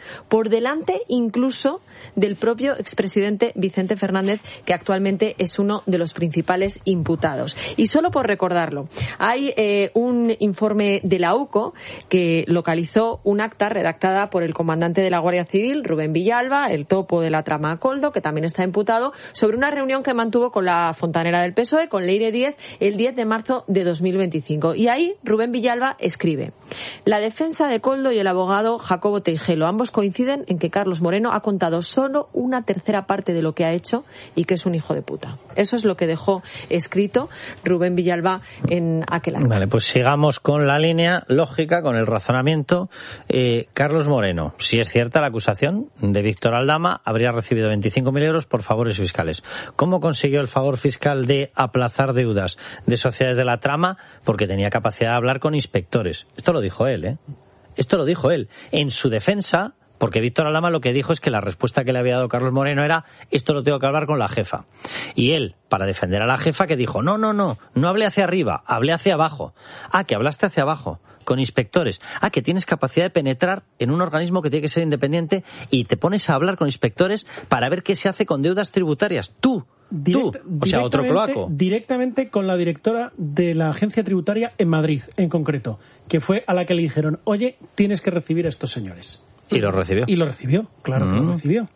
por delante incluso del propio expresidente Vicente Fernández, que actualmente es uno de los principales imputados. Y solo por recordarlo, hay eh, un informe de la U C O que localizó un acta redactada por el comandante de la Guardia Civil, Rubén Villalba, el topo de la trama Coldo, que también está imputado, sobre una reunión que mantuvo con la fontanera del P S O E, con Leire Díez, el diez de marzo de dos mil veinticinco. Y ahí Rubén Villalba escribe: la defensa de Coldo y el abogado Jacobo Teijelo, ambos coinciden en que Carlos Moreno ha contado solo una tercera parte de lo que ha hecho y que es un hijo de puta. Eso es lo que dejó escrito Rubén Villalba en aquel año. Vale, pues sigamos con la línea lógica, con el razonamiento. Eh, Carlos Moreno, si es cierta la acusación de Víctor Aldama, habría recibido veinticinco mil euros por favores fiscales. ¿Cómo consiguió el favor fiscal de aplazar deudas de sociedades de la trama? Porque tenía capacidad de hablar con inspectores. Esto lo dijo él, ¿eh? Esto lo dijo él. En su defensa, porque Víctor Aldama lo que dijo es que la respuesta que le había dado Carlos Moreno era: esto lo tengo que hablar con la jefa. Y él, para defender a la jefa, que dijo: no, no, no, no hablé hacia arriba, hablé hacia abajo. Ah, que hablaste hacia abajo, con inspectores. Ah, que tienes capacidad de penetrar en un organismo que tiene que ser independiente y te pones a hablar con inspectores para ver qué se hace con deudas tributarias. Tú, Direct, tú, o sea, otro cloaco. Directamente con la directora de la agencia tributaria en Madrid, en concreto, que fue a la que le dijeron: oye, tienes que recibir a estos señores. Y lo recibió. Y lo recibió, claro mm. que lo recibió.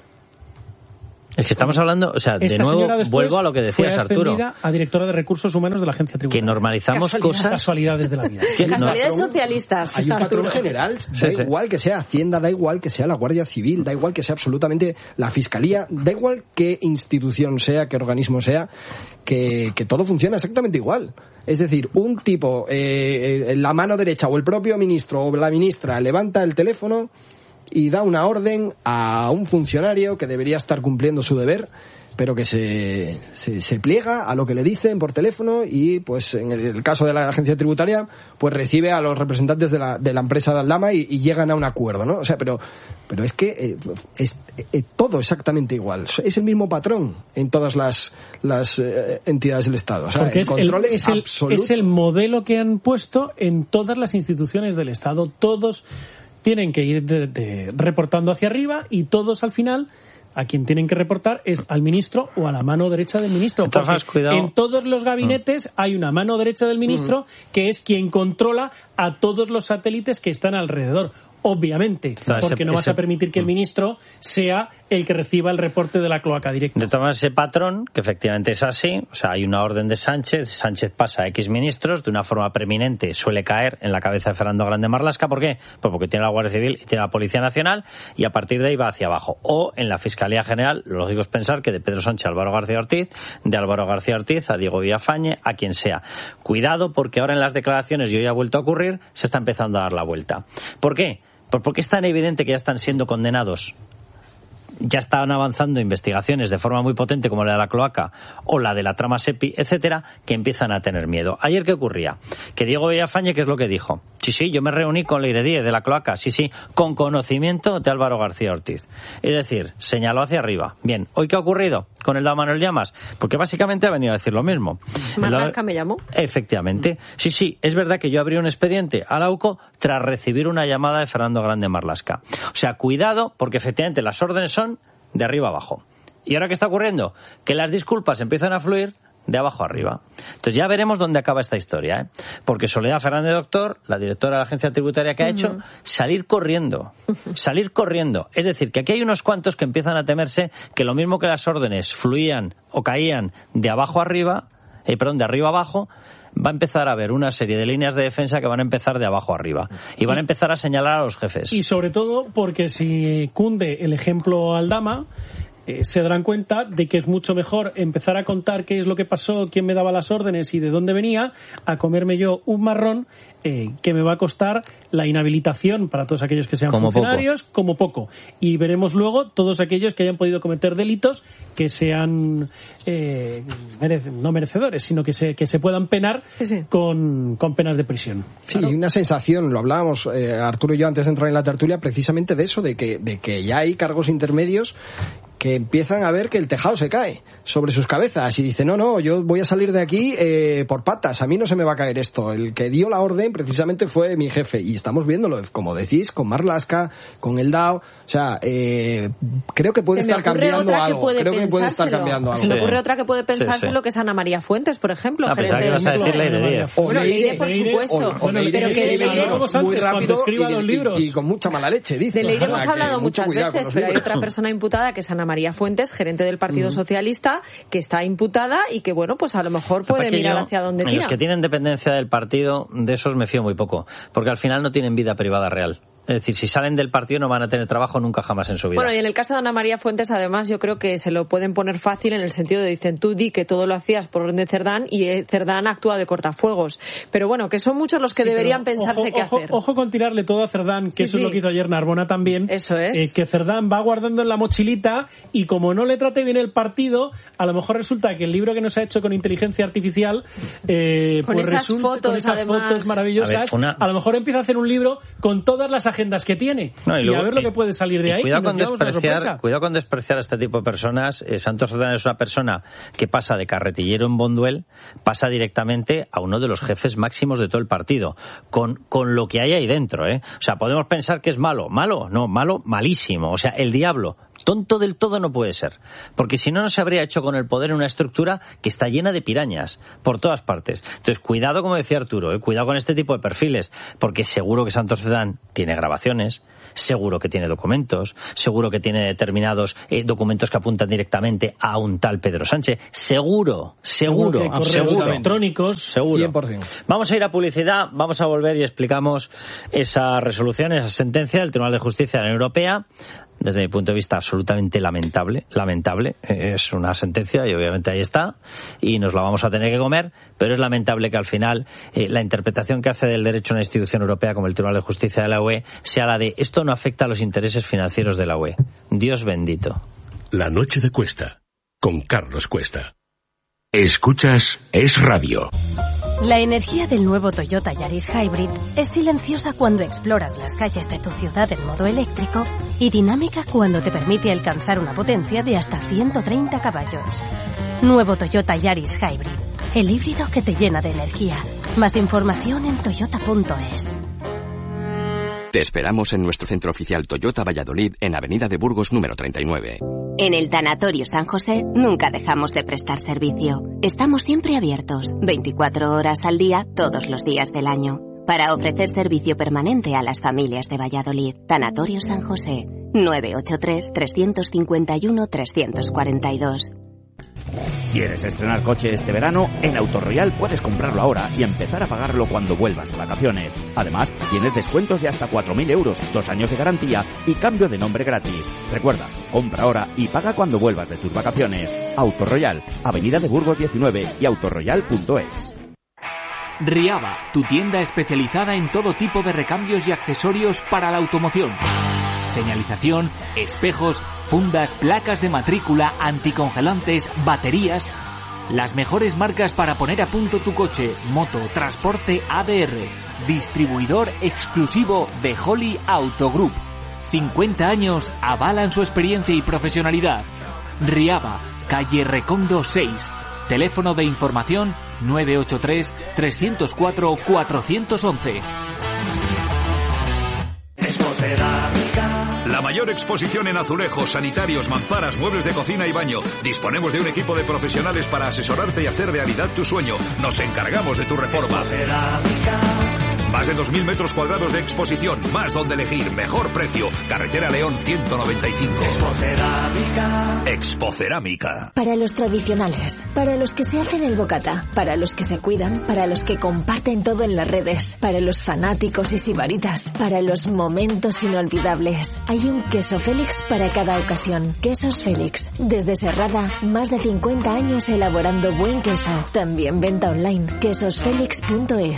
Es que estamos hablando, o sea, Esta de nuevo vuelvo a lo que decías, fue Arturo. A directora de recursos humanos de la agencia tributaria. Que normalizamos Casualidad, cosas. Casualidades de la vida. Es que Casualidades no, socialistas. Hay un patrón Arturo. general. Da sí, sí. igual que sea Hacienda, da igual que sea la Guardia Civil, da igual que sea absolutamente la Fiscalía, da igual qué institución sea, qué organismo sea, que, que todo funciona exactamente igual. Es decir, un tipo, eh, la mano derecha o el propio ministro o la ministra levanta el teléfono y da una orden a un funcionario que debería estar cumpliendo su deber, pero que se, se, se pliega a lo que le dicen por teléfono y, pues, en el, el caso de la agencia tributaria, pues recibe a los representantes de la, de la empresa de Aldama y, y llegan a un acuerdo, ¿no? O sea, pero, pero es que eh, es eh, todo exactamente igual. Es el mismo patrón en todas las, las eh, entidades del Estado. O sea, Porque el es control el, es, es, el, absoluto. es el modelo que han puesto en todas las instituciones del Estado. Todos tienen que ir de, de, reportando hacia arriba y todos al final a quien tienen que reportar es al ministro o a la mano derecha del ministro. Entonces, porque en todos los gabinetes mm. hay una mano derecha del ministro mm. que es quien controla a todos los satélites que están alrededor. Obviamente, o sea, porque ese, no vas ese, a permitir que el ministro sea el que reciba el reporte de la cloaca directa. De todas ese patrón, que efectivamente es así, o sea, hay una orden de Sánchez, Sánchez pasa a X ministros, de una forma preeminente suele caer en la cabeza de Fernando Grande Marlaska. ¿Por qué? Pues porque tiene la Guardia Civil y tiene la Policía Nacional, y a partir de ahí va hacia abajo. O en la Fiscalía General, lo lógico es pensar que de Pedro Sánchez a Álvaro García Ortiz, de Álvaro García Ortiz a Diego Villafañe, a quien sea. Cuidado, porque ahora en las declaraciones, y hoy ha vuelto a ocurrir, se está empezando a dar la vuelta. ¿Por qué? Pues porque es tan evidente que ya están siendo condenados, ya están avanzando investigaciones de forma muy potente como la de la cloaca o la de la trama SEPI, etcétera, que empiezan a tener miedo. Ayer, ¿qué ocurría? Que Diego Villafañe, ¿qué es lo que dijo? Sí, sí, yo me reuní con Leire Díez de la cloaca, sí, sí, con conocimiento de Álvaro García Ortiz. Es decir, señaló hacia arriba. Bien, ¿hoy qué ha ocurrido con el de Manuel Llamas? Porque básicamente ha venido a decir lo mismo. Marlaska me llamó. Efectivamente. Sí, sí, es verdad que yo abrí un expediente a la U C O tras recibir una llamada de Fernando Grande Marlaska. O sea, cuidado, porque efectivamente las órdenes son de arriba abajo. ¿Y ahora qué está ocurriendo? Que las disculpas empiezan a fluir de abajo arriba. Entonces ya veremos dónde acaba esta historia, ¿eh? Porque Soledad Fernández Doctor, la directora de la agencia tributaria, que ha uh-huh. hecho salir corriendo, uh-huh. salir corriendo. Es decir, que aquí hay unos cuantos que empiezan a temerse que lo mismo que las órdenes fluían o caían de abajo arriba, eh, perdón, de arriba abajo, va a empezar a haber una serie de líneas de defensa que van a empezar de abajo arriba y van a empezar a señalar a los jefes. Y sobre todo porque si cunde el ejemplo Aldama, eh, se darán cuenta de que es mucho mejor empezar a contar qué es lo que pasó, quién me daba las órdenes y de dónde venía, a comerme yo un marrón eh, que me va a costar la inhabilitación para todos aquellos que sean como funcionarios, poco. como poco. Y veremos luego todos aquellos que hayan podido cometer delitos que sean eh, merece, no merecedores, sino que se, que se puedan penar sí, sí. Con, con penas de prisión. Sí, claro. Y una sensación, lo hablábamos eh, Arturo y yo antes de entrar en la tertulia, precisamente de eso, de que, de que ya hay cargos intermedios que empiezan a ver que el tejado se cae sobre sus cabezas y dicen, no, no, yo voy a salir de aquí eh, por patas, a mí no se me va a caer esto. El que dio la orden precisamente fue mi jefe y estamos viéndolo, como decís, con Marlaska, con el D A O, o sea, eh, creo que puede estar cambiando algo, puede creo que puede estar cambiando algo. Se me ocurre otra que puede pensárselo, sí, sí. que es Ana María Fuentes, por ejemplo, a pesar que vas a decir Leire Díaz. Bueno, Leire, por supuesto, o, o Leire, pero que de Leire muy rápido y, los libros. Y, y con mucha mala leche, dice. De Leire hemos que hablado muchas veces, pero hay otra persona imputada que es Ana María Fuentes, gerente del Partido uh-huh. Socialista, que está imputada y que, bueno, pues a lo mejor puede mirar hacia dónde tira. Los que tienen dependencia del partido, de esos me fío muy poco, porque al final no tienen vida privada real. Es decir, si salen del partido no van a tener trabajo nunca jamás en su vida. Bueno, y en el caso de Ana María Fuentes, además, yo creo que se lo pueden poner fácil en el sentido de, dicen, tú di que todo lo hacías por orden de Cerdán y Cerdán actúa de cortafuegos. Pero bueno, que son muchos los que sí, deberían pensarse ojo, qué ojo, hacer. Ojo con tirarle todo a Cerdán, que sí, eso sí. es lo que hizo ayer Narbona también. Eso es. Eh, que Cerdán va guardando en la mochilita y como no le trate bien el partido, a lo mejor resulta que el libro que nos ha hecho con inteligencia artificial, eh, con pues esas resulta, fotos, con esas además. fotos maravillosas, a, ver, una... a lo mejor empieza a hacer un libro con todas las agendas que tiene. No, y, luego, y a ver lo que puede salir de ahí. Cuidado con, despreciar, cuidado con despreciar a este tipo de personas. Eh, Santos Cerdán es una persona que pasa de carretillero en Bonduel, pasa directamente a uno de los jefes máximos de todo el partido, con, con lo que hay ahí dentro, ¿eh? O sea, podemos pensar que es malo. ¿Malo? No, malo, malísimo. O sea, el diablo. Tonto del todo no puede ser. Porque si no, no se habría hecho con el poder en una estructura que está llena de pirañas por todas partes. Entonces, cuidado, como decía Arturo, ¿eh? Cuidado con este tipo de perfiles, porque seguro que Santos Cerdán tiene grabaciones, seguro que tiene documentos, seguro que tiene determinados eh, documentos que apuntan directamente a un tal Pedro Sánchez. Seguro, seguro, seguro, seguro electrónicos, seguro. cien por ciento. Vamos a ir a publicidad, vamos a volver y explicamos esa resolución, esa sentencia del Tribunal de Justicia de la Unión Europea. Desde mi punto de vista, absolutamente lamentable, lamentable. Es una sentencia y obviamente ahí está y nos la vamos a tener que comer, pero es lamentable que al final eh, la interpretación que hace del derecho a una institución europea como el Tribunal de Justicia de la U E sea la de esto no afecta a los intereses financieros de la U E. Dios bendito. La noche de Cuesta, con Carlos Cuesta. Escuchas Es Radio. La energía del nuevo Toyota Yaris Hybrid es silenciosa cuando exploras las calles de tu ciudad en modo eléctrico y dinámica cuando te permite alcanzar una potencia de hasta ciento treinta caballos. Nuevo Toyota Yaris Hybrid, el híbrido que te llena de energía. Más información en toyota punto es. Te esperamos en nuestro centro oficial Toyota Valladolid en Avenida de Burgos número treinta y nueve. En el Tanatorio San José nunca dejamos de prestar servicio. Estamos siempre abiertos, veinticuatro horas al día, todos los días del año, para ofrecer servicio permanente a las familias de Valladolid. Tanatorio San José, nueve ocho tres, tres cinco uno, tres cuatro dos. ¿Quieres estrenar coche este verano? En Autoroyal puedes comprarlo ahora y empezar a pagarlo cuando vuelvas de vacaciones. Además, tienes descuentos de hasta cuatro mil euros, dos años de garantía y cambio de nombre gratis. Recuerda, compra ahora y paga cuando vuelvas de tus vacaciones. Autoroyal, Avenida de Burgos diecinueve y autoroyal punto es. Riaba, tu tienda especializada en todo tipo de recambios y accesorios para la automoción. Señalización, espejos, fundas, placas de matrícula, anticongelantes, baterías. Las mejores marcas para poner a punto tu coche, moto, transporte A D R. Distribuidor exclusivo de Holly Auto Group. cincuenta años avalan su experiencia y profesionalidad. Riaba, calle Recondo seis. Teléfono de información nueve ocho tres, tres cero cuatro, cuatro uno uno. La mayor exposición en azulejos, sanitarios, mamparas, muebles de cocina y baño. Disponemos de un equipo de profesionales para asesorarte y hacer realidad tu sueño. Nos encargamos de tu reforma. Más de dos mil metros cuadrados de exposición, más donde elegir, mejor precio. Carretera León ciento noventa y cinco. Expocerámica. Expocerámica. Para los tradicionales, para los que se hacen el bocata, para los que se cuidan, para los que comparten todo en las redes, para los fanáticos y sibaritas, para los momentos inolvidables. Hay un queso Félix para cada ocasión. Quesos Félix. Desde Serrada, más de cincuenta años elaborando buen queso. También venta online. quesos félix punto es.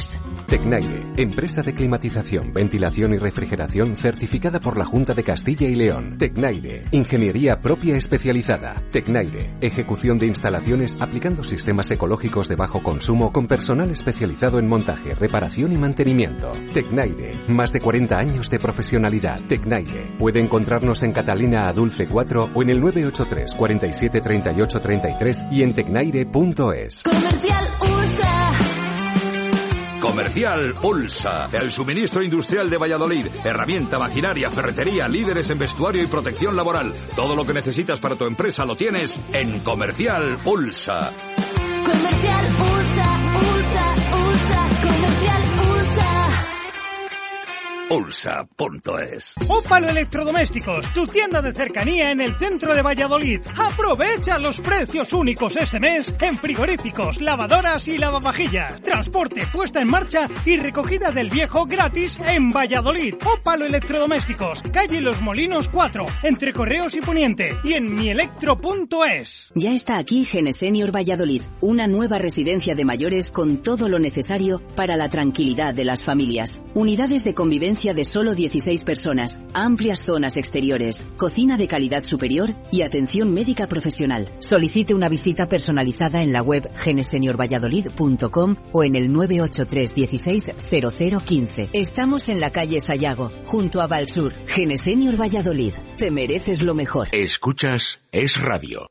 Tecnaire, empresa de climatización, ventilación y refrigeración certificada por la Junta de Castilla y León. Tecnaire, ingeniería propia especializada. Tecnaire, ejecución de instalaciones aplicando sistemas ecológicos de bajo consumo con personal especializado en montaje, reparación y mantenimiento. Tecnaire, más de cuarenta años de profesionalidad. Tecnaire, puede encontrarnos en Catalina Adulce cuatro o en el nueve ocho tres, cuarenta y siete, treinta y ocho, treinta y tres y en tecnaire punto es. Comercial Ulsa. Comercial Ulsa, el suministro industrial de Valladolid. Herramienta, maquinaria, ferretería, líderes en vestuario y protección laboral. Todo lo que necesitas para tu empresa lo tienes en Comercial Ulsa. Comercial Ulsa, Ulsa, Ulsa, Comercial Ulsa. Ulsa punto es. Ópalo Electrodomésticos, tu tienda de cercanía en el centro de Valladolid. Aprovecha los precios únicos este mes en frigoríficos, lavadoras y lavavajillas. Transporte, puesta en marcha y recogida del viejo gratis en Valladolid. Ópalo Electrodomésticos, calle Los Molinos cuatro, entre Correos y Poniente, y en mielectro punto es. Ya está aquí Genesenior Valladolid, una nueva residencia de mayores con todo lo necesario para la tranquilidad de las familias. Unidades de convivencia de solo dieciséis personas, amplias zonas exteriores, cocina de calidad superior y atención médica profesional. Solicite una visita personalizada en la web genesenior valladolid punto com o en el nueve ocho tres dieciséis cero cero quince. Estamos en la calle Sayago, junto a Valsur. Genesenior Valladolid. Te mereces lo mejor. Escuchas Es Radio.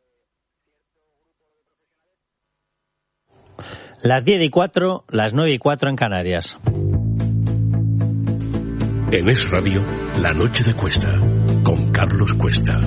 Las diez y cuatro, las nueve y cuatro en Canarias. En Es Radio, La Noche de Cuesta, con Carlos Cuesta.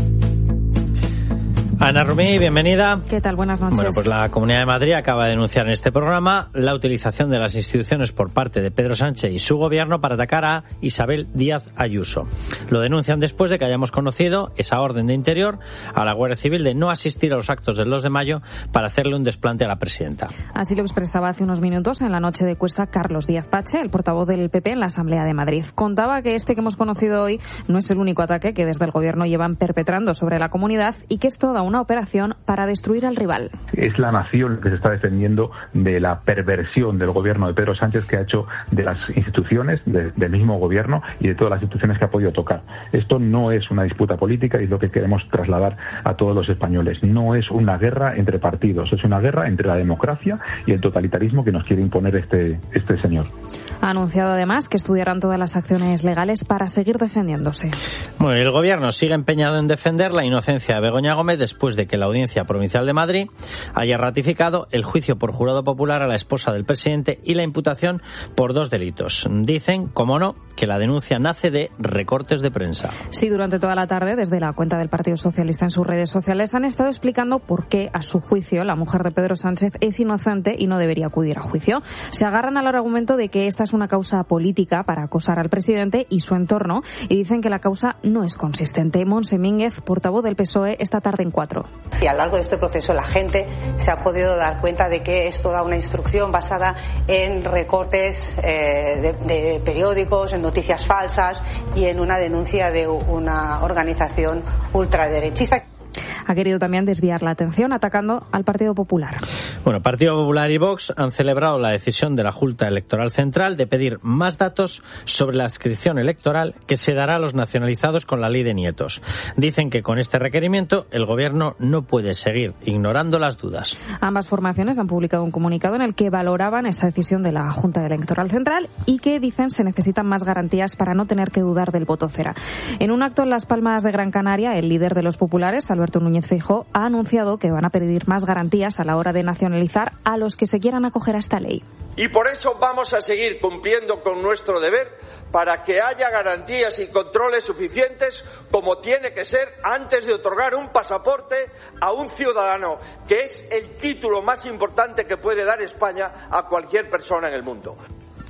Ana Rumí, bienvenida. ¿Qué tal? Buenas noches. Bueno, pues la Comunidad de Madrid acaba de denunciar en este programa la utilización de las instituciones por parte de Pedro Sánchez y su gobierno para atacar a Isabel Díaz Ayuso. Lo denuncian después de que hayamos conocido esa orden de Interior a la Guardia Civil de no asistir a los actos del dos de mayo para hacerle un desplante a la presidenta. Así lo expresaba hace unos minutos en la Noche de Cuesta Carlos Díaz Pache, el portavoz del P P en la Asamblea de Madrid. Contaba que este que hemos conocido hoy no es el único ataque que desde el gobierno llevan perpetrando sobre la comunidad y que es toda una operación para destruir al rival. Es la nación que se está defendiendo de la perversión del gobierno de Pedro Sánchez que ha hecho de las instituciones, de, del mismo gobierno y de todas las instituciones que ha podido tocar. Esto no es una disputa política y es lo que queremos trasladar a todos los españoles. No es una guerra entre partidos, es una guerra entre la democracia y el totalitarismo que nos quiere imponer este, este señor. Ha anunciado además que estudiarán todas las acciones legales para seguir defendiéndose. Bueno, el gobierno sigue empeñado en defender la inocencia de Begoña Gómez después de que la Audiencia Provincial de Madrid haya ratificado el juicio por jurado popular a la esposa del presidente y la imputación por dos delitos. Dicen, como no, que la denuncia nace de recortes de prensa. Sí, durante toda la tarde, desde la cuenta del Partido Socialista en sus redes sociales, han estado explicando por qué, a su juicio, la mujer de Pedro Sánchez es inocente y no debería acudir a juicio. Se agarran al argumento de que esta es una causa política para acosar al presidente y su entorno y dicen que la causa no es consistente. Monse Mínguez, portavoz del P S O E, esta tarde en Cuatro. Y a lo largo de este proceso la gente se ha podido dar cuenta de que es toda una instrucción basada en recortes eh, de, de periódicos, en noticias falsas y en una denuncia de una organización ultraderechista. Ha querido también desviar la atención atacando al Partido Popular. Bueno, Partido Popular y Vox han celebrado la decisión de la Junta Electoral Central de pedir más datos sobre la adscripción electoral que se dará a los nacionalizados con la ley de nietos. Dicen que con este requerimiento el Gobierno no puede seguir ignorando las dudas. Ambas formaciones han publicado un comunicado en el que valoraban esa decisión de la Junta Electoral Central y que dicen se necesitan más garantías para no tener que dudar del voto cera. En un acto en Las Palmas de Gran Canaria, el líder de los populares, Alberto Núñez Feijóo, ha anunciado que van a pedir más garantías a la hora de nacionalizar a los que se quieran acoger a esta ley. Y por eso vamos a seguir cumpliendo con nuestro deber para que haya garantías y controles suficientes como tiene que ser antes de otorgar un pasaporte a un ciudadano, que es el título más importante que puede dar España a cualquier persona en el mundo.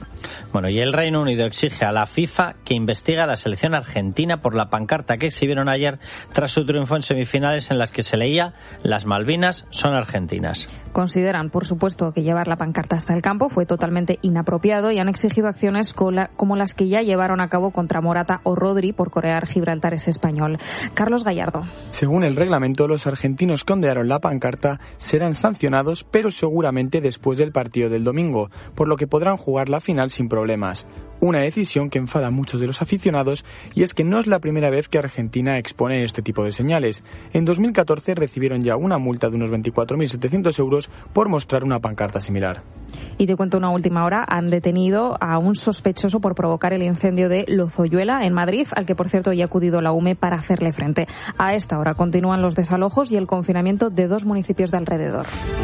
Bueno, y el Reino Unido exige a la FIFA que investigue a la selección argentina por la pancarta que exhibieron ayer tras su triunfo en semifinales en las que se leía "Las Malvinas son argentinas". Consideran, por supuesto, que llevar la pancarta hasta el campo fue totalmente inapropiado y han exigido acciones como las que ya llevaron a cabo contra Morata o Rodri por corear Gibraltar es español. Carlos Gallardo. Según el reglamento, los argentinos que ondearon la pancarta serán sancionados, pero seguramente después del partido del domingo, por lo que podrán jugar la final sin problemas. problemas. Una decisión que enfada a muchos de los aficionados, y es que no es la primera vez que Argentina expone este tipo de señales. En dos mil catorce recibieron ya una multa de unos veinticuatro mil setecientos euros por mostrar una pancarta similar. Y te cuento una última hora, han detenido a un sospechoso por provocar el incendio de Lozoyuela en Madrid, al que por cierto ya ha acudido la U M E para hacerle frente. A esta hora continúan los desalojos y el confinamiento de dos municipios de alrededor.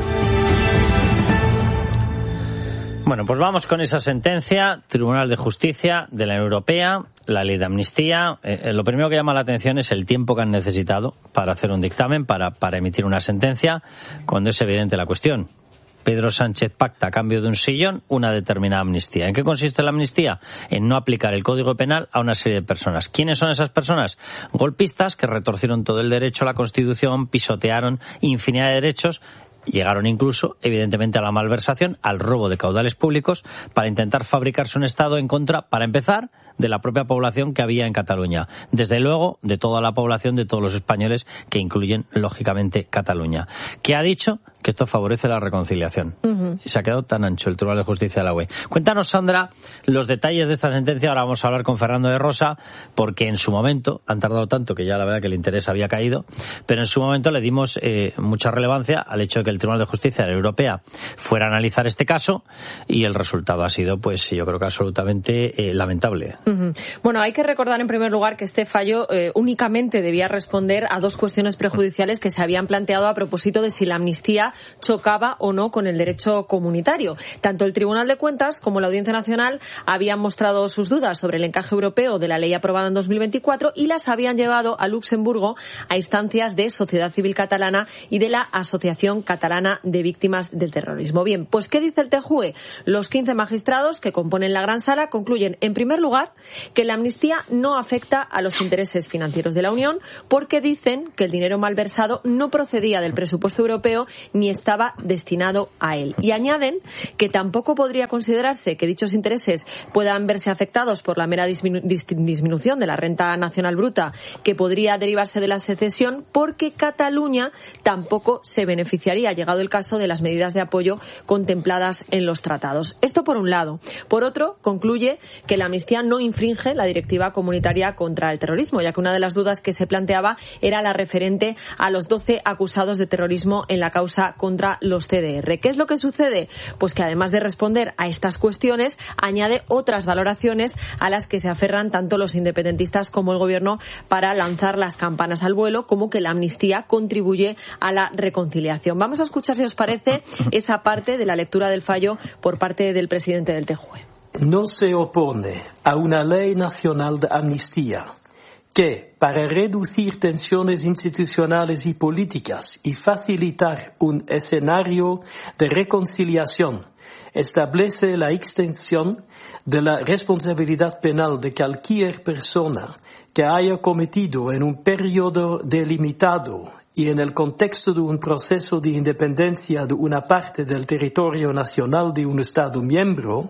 Bueno, pues vamos con esa sentencia, Tribunal de Justicia de la Unión Europea, la ley de amnistía. Eh, lo primero que llama la atención es el tiempo que han necesitado para hacer un dictamen, para, para emitir una sentencia, cuando es evidente la cuestión. Pedro Sánchez pacta a cambio de un sillón una determinada amnistía. ¿En qué consiste la amnistía? En no aplicar el Código Penal a una serie de personas. ¿Quiénes son esas personas? Golpistas que retorcieron todo el derecho a la Constitución, pisotearon infinidad de derechos, llegaron incluso, evidentemente, a la malversación, al robo de caudales públicos para intentar fabricarse un Estado en contra, para empezar, de la propia población que había en Cataluña. Desde luego, de toda la población, de todos los españoles, que incluyen, lógicamente, Cataluña. ¿Qué ha dicho? Que esto favorece la reconciliación. Uh-huh. Y se ha quedado tan ancho el Tribunal de Justicia de la U E. Cuéntanos, Sandra, los detalles de esta sentencia. Ahora vamos a hablar con Fernando de Rosa, porque en su momento, han tardado tanto que ya la verdad que el interés había caído, pero en su momento le dimos eh, mucha relevancia al hecho de que el Tribunal de Justicia de la Unión Europea fuera a analizar este caso, y el resultado ha sido, pues yo creo que absolutamente eh, lamentable. Uh-huh. Bueno, hay que recordar en primer lugar que este fallo eh, únicamente debía responder a dos cuestiones prejudiciales que se habían planteado a propósito de si la amnistía chocaba o no con el derecho comunitario. Tanto el Tribunal de Cuentas como la Audiencia Nacional habían mostrado sus dudas sobre el encaje europeo de la ley aprobada en dos mil veinticuatro y las habían llevado a Luxemburgo a instancias de Sociedad Civil Catalana y de la Asociación Catalana de Víctimas del Terrorismo. Bien, pues ¿qué dice el T J U E? Los quince magistrados que componen la Gran Sala concluyen, en primer lugar, que la amnistía no afecta a los intereses financieros de la Unión, porque dicen que el dinero malversado no procedía del presupuesto europeo ni estaba destinado a él. Y añaden que tampoco podría considerarse que dichos intereses puedan verse afectados por la mera disminu- disminución de la renta nacional bruta que podría derivarse de la secesión, porque Cataluña tampoco se beneficiaría, llegado el caso, de las medidas de apoyo contempladas en los tratados. Esto por un lado. Por otro, concluye que la amnistía no infringe la directiva comunitaria contra el terrorismo, ya que una de las dudas que se planteaba era la referente a los doce acusados de terrorismo en la causa contra los C D R. ¿Qué es lo que sucede? Pues que además de responder a estas cuestiones, añade otras valoraciones a las que se aferran tanto los independentistas como el gobierno para lanzar las campanas al vuelo, como que la amnistía contribuye a la reconciliación. Vamos a escuchar, si os parece, esa parte de la lectura del fallo por parte del presidente del T J U E. No se opone a una ley nacional de amnistía que, para reducir tensiones institucionales y políticas y facilitar un escenario de reconciliación, establece la extensión de la responsabilidad penal de cualquier persona que haya cometido en un periodo delimitado y en el contexto de un proceso de independencia de una parte del territorio nacional de un Estado miembro,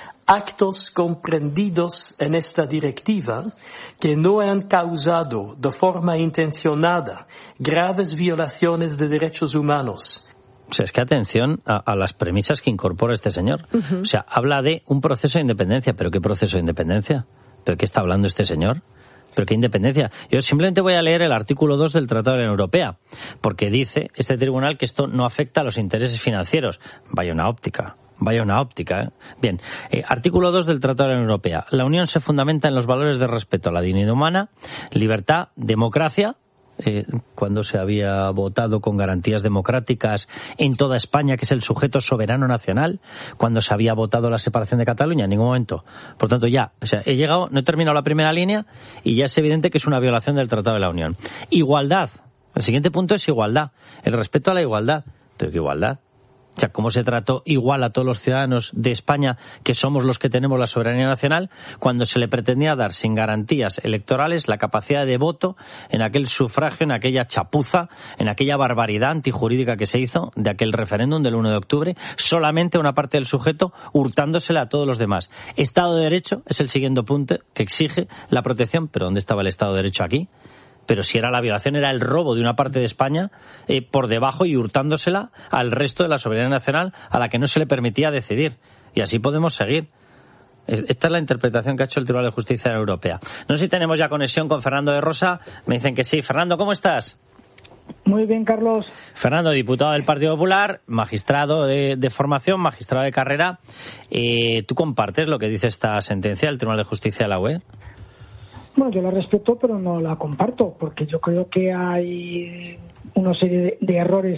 actos comprendidos en esta directiva que no han causado de forma intencionada graves violaciones de derechos humanos. O sea, es que atención a, a las premisas que incorpora este señor. Uh-huh. O sea, habla de un proceso de independencia. ¿Pero qué proceso de independencia? ¿Pero qué está hablando este señor? ¿Pero qué independencia? Yo simplemente voy a leer el artículo dos del Tratado de la Unión Europea, porque dice este tribunal que esto no afecta a los intereses financieros. Vaya una óptica. Vaya una óptica, ¿eh? Bien, eh, artículo dos del Tratado de la Unión Europea. La Unión se fundamenta en los valores de respeto a la dignidad humana, libertad, democracia, eh, cuando se había votado con garantías democráticas en toda España, que es el sujeto soberano nacional, cuando se había votado la separación de Cataluña, en ningún momento. Por tanto, ya, o sea, he llegado, no he terminado la primera línea y ya es evidente que es una violación del Tratado de la Unión. Igualdad. El siguiente punto es igualdad. El respeto a la igualdad. ¿Pero qué igualdad? O sea, cómo se trató igual a todos los ciudadanos de España, que somos los que tenemos la soberanía nacional, cuando se le pretendía dar sin garantías electorales la capacidad de voto en aquel sufragio, en aquella chapuza, en aquella barbaridad antijurídica que se hizo de aquel referéndum del uno de octubre, solamente una parte del sujeto hurtándosela a todos los demás. Estado de Derecho es el siguiente punto que exige la protección, pero ¿dónde estaba el Estado de Derecho aquí? Pero si era la violación, era el robo de una parte de España eh, por debajo y hurtándosela al resto de la soberanía nacional a la que no se le permitía decidir. Y así podemos seguir. Esta es la interpretación que ha hecho el Tribunal de Justicia de la Europea. No sé si tenemos ya conexión con Fernando de Rosa. Me dicen que sí. Fernando, ¿cómo estás? Muy bien, Carlos. Fernando, diputado del Partido Popular, magistrado de, de formación, magistrado de carrera. Eh, ¿Tú compartes lo que dice esta sentencia del Tribunal de Justicia de la U E? Bueno, yo la respeto, pero no la comparto, porque yo creo que hay una serie de, de errores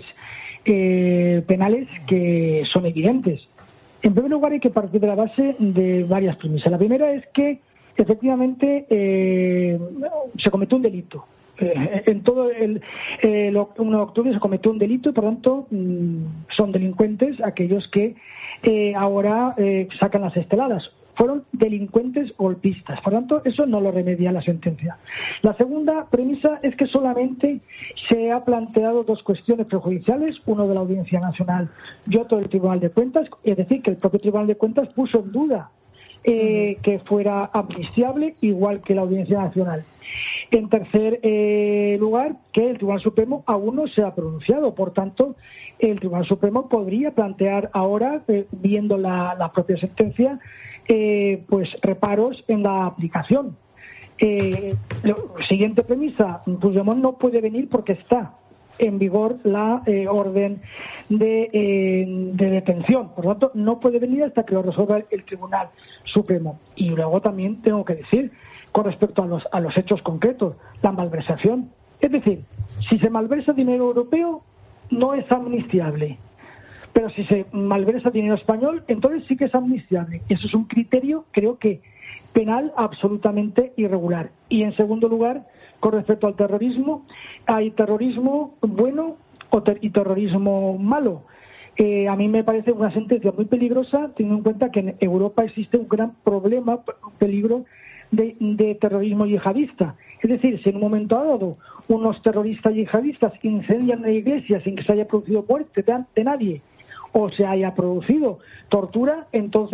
eh, penales que son evidentes. En primer lugar, hay que partir de la base de varias premisas. La primera es que, efectivamente, eh, se cometió un delito. Eh, en todo el, el uno de octubre se cometió un delito y, por tanto, mmm, son delincuentes aquellos que eh, ahora eh, sacan las esteladas. Fueron delincuentes golpistas. Por tanto, eso no lo remedia la sentencia. La segunda premisa es que solamente se ha planteado dos cuestiones prejudiciales, uno de la Audiencia Nacional y otro del Tribunal de Cuentas, es decir, que el propio Tribunal de Cuentas puso en duda eh, que fuera amnistiable, igual que la Audiencia Nacional. En tercer eh, lugar, que el Tribunal Supremo aún no se ha pronunciado. Por tanto, el Tribunal Supremo podría plantear ahora, eh, viendo la, la propia sentencia, Eh, pues reparos en la aplicación. Eh, lo, siguiente premisa, Puigdemont no puede venir porque está en vigor la eh, orden de, eh, de detención. Por lo tanto, no puede venir hasta que lo resuelva el Tribunal Supremo. Y luego también tengo que decir, con respecto a los, a los hechos concretos, la malversación. Es decir, si se malversa dinero europeo, no es amnistiable. Pero si se malversa dinero español, entonces sí que es amnistiable. Y eso es un criterio, creo que, penal absolutamente irregular. Y en segundo lugar, con respecto al terrorismo, hay terrorismo bueno o ter- y terrorismo malo. Eh, a mí me parece una sentencia muy peligrosa, teniendo en cuenta que en Europa existe un gran problema, un peligro de, de terrorismo yihadista. Es decir, si en un momento dado unos terroristas yihadistas incendian la iglesia sin que se haya producido muerte de, de nadie, o se haya producido tortura, entonces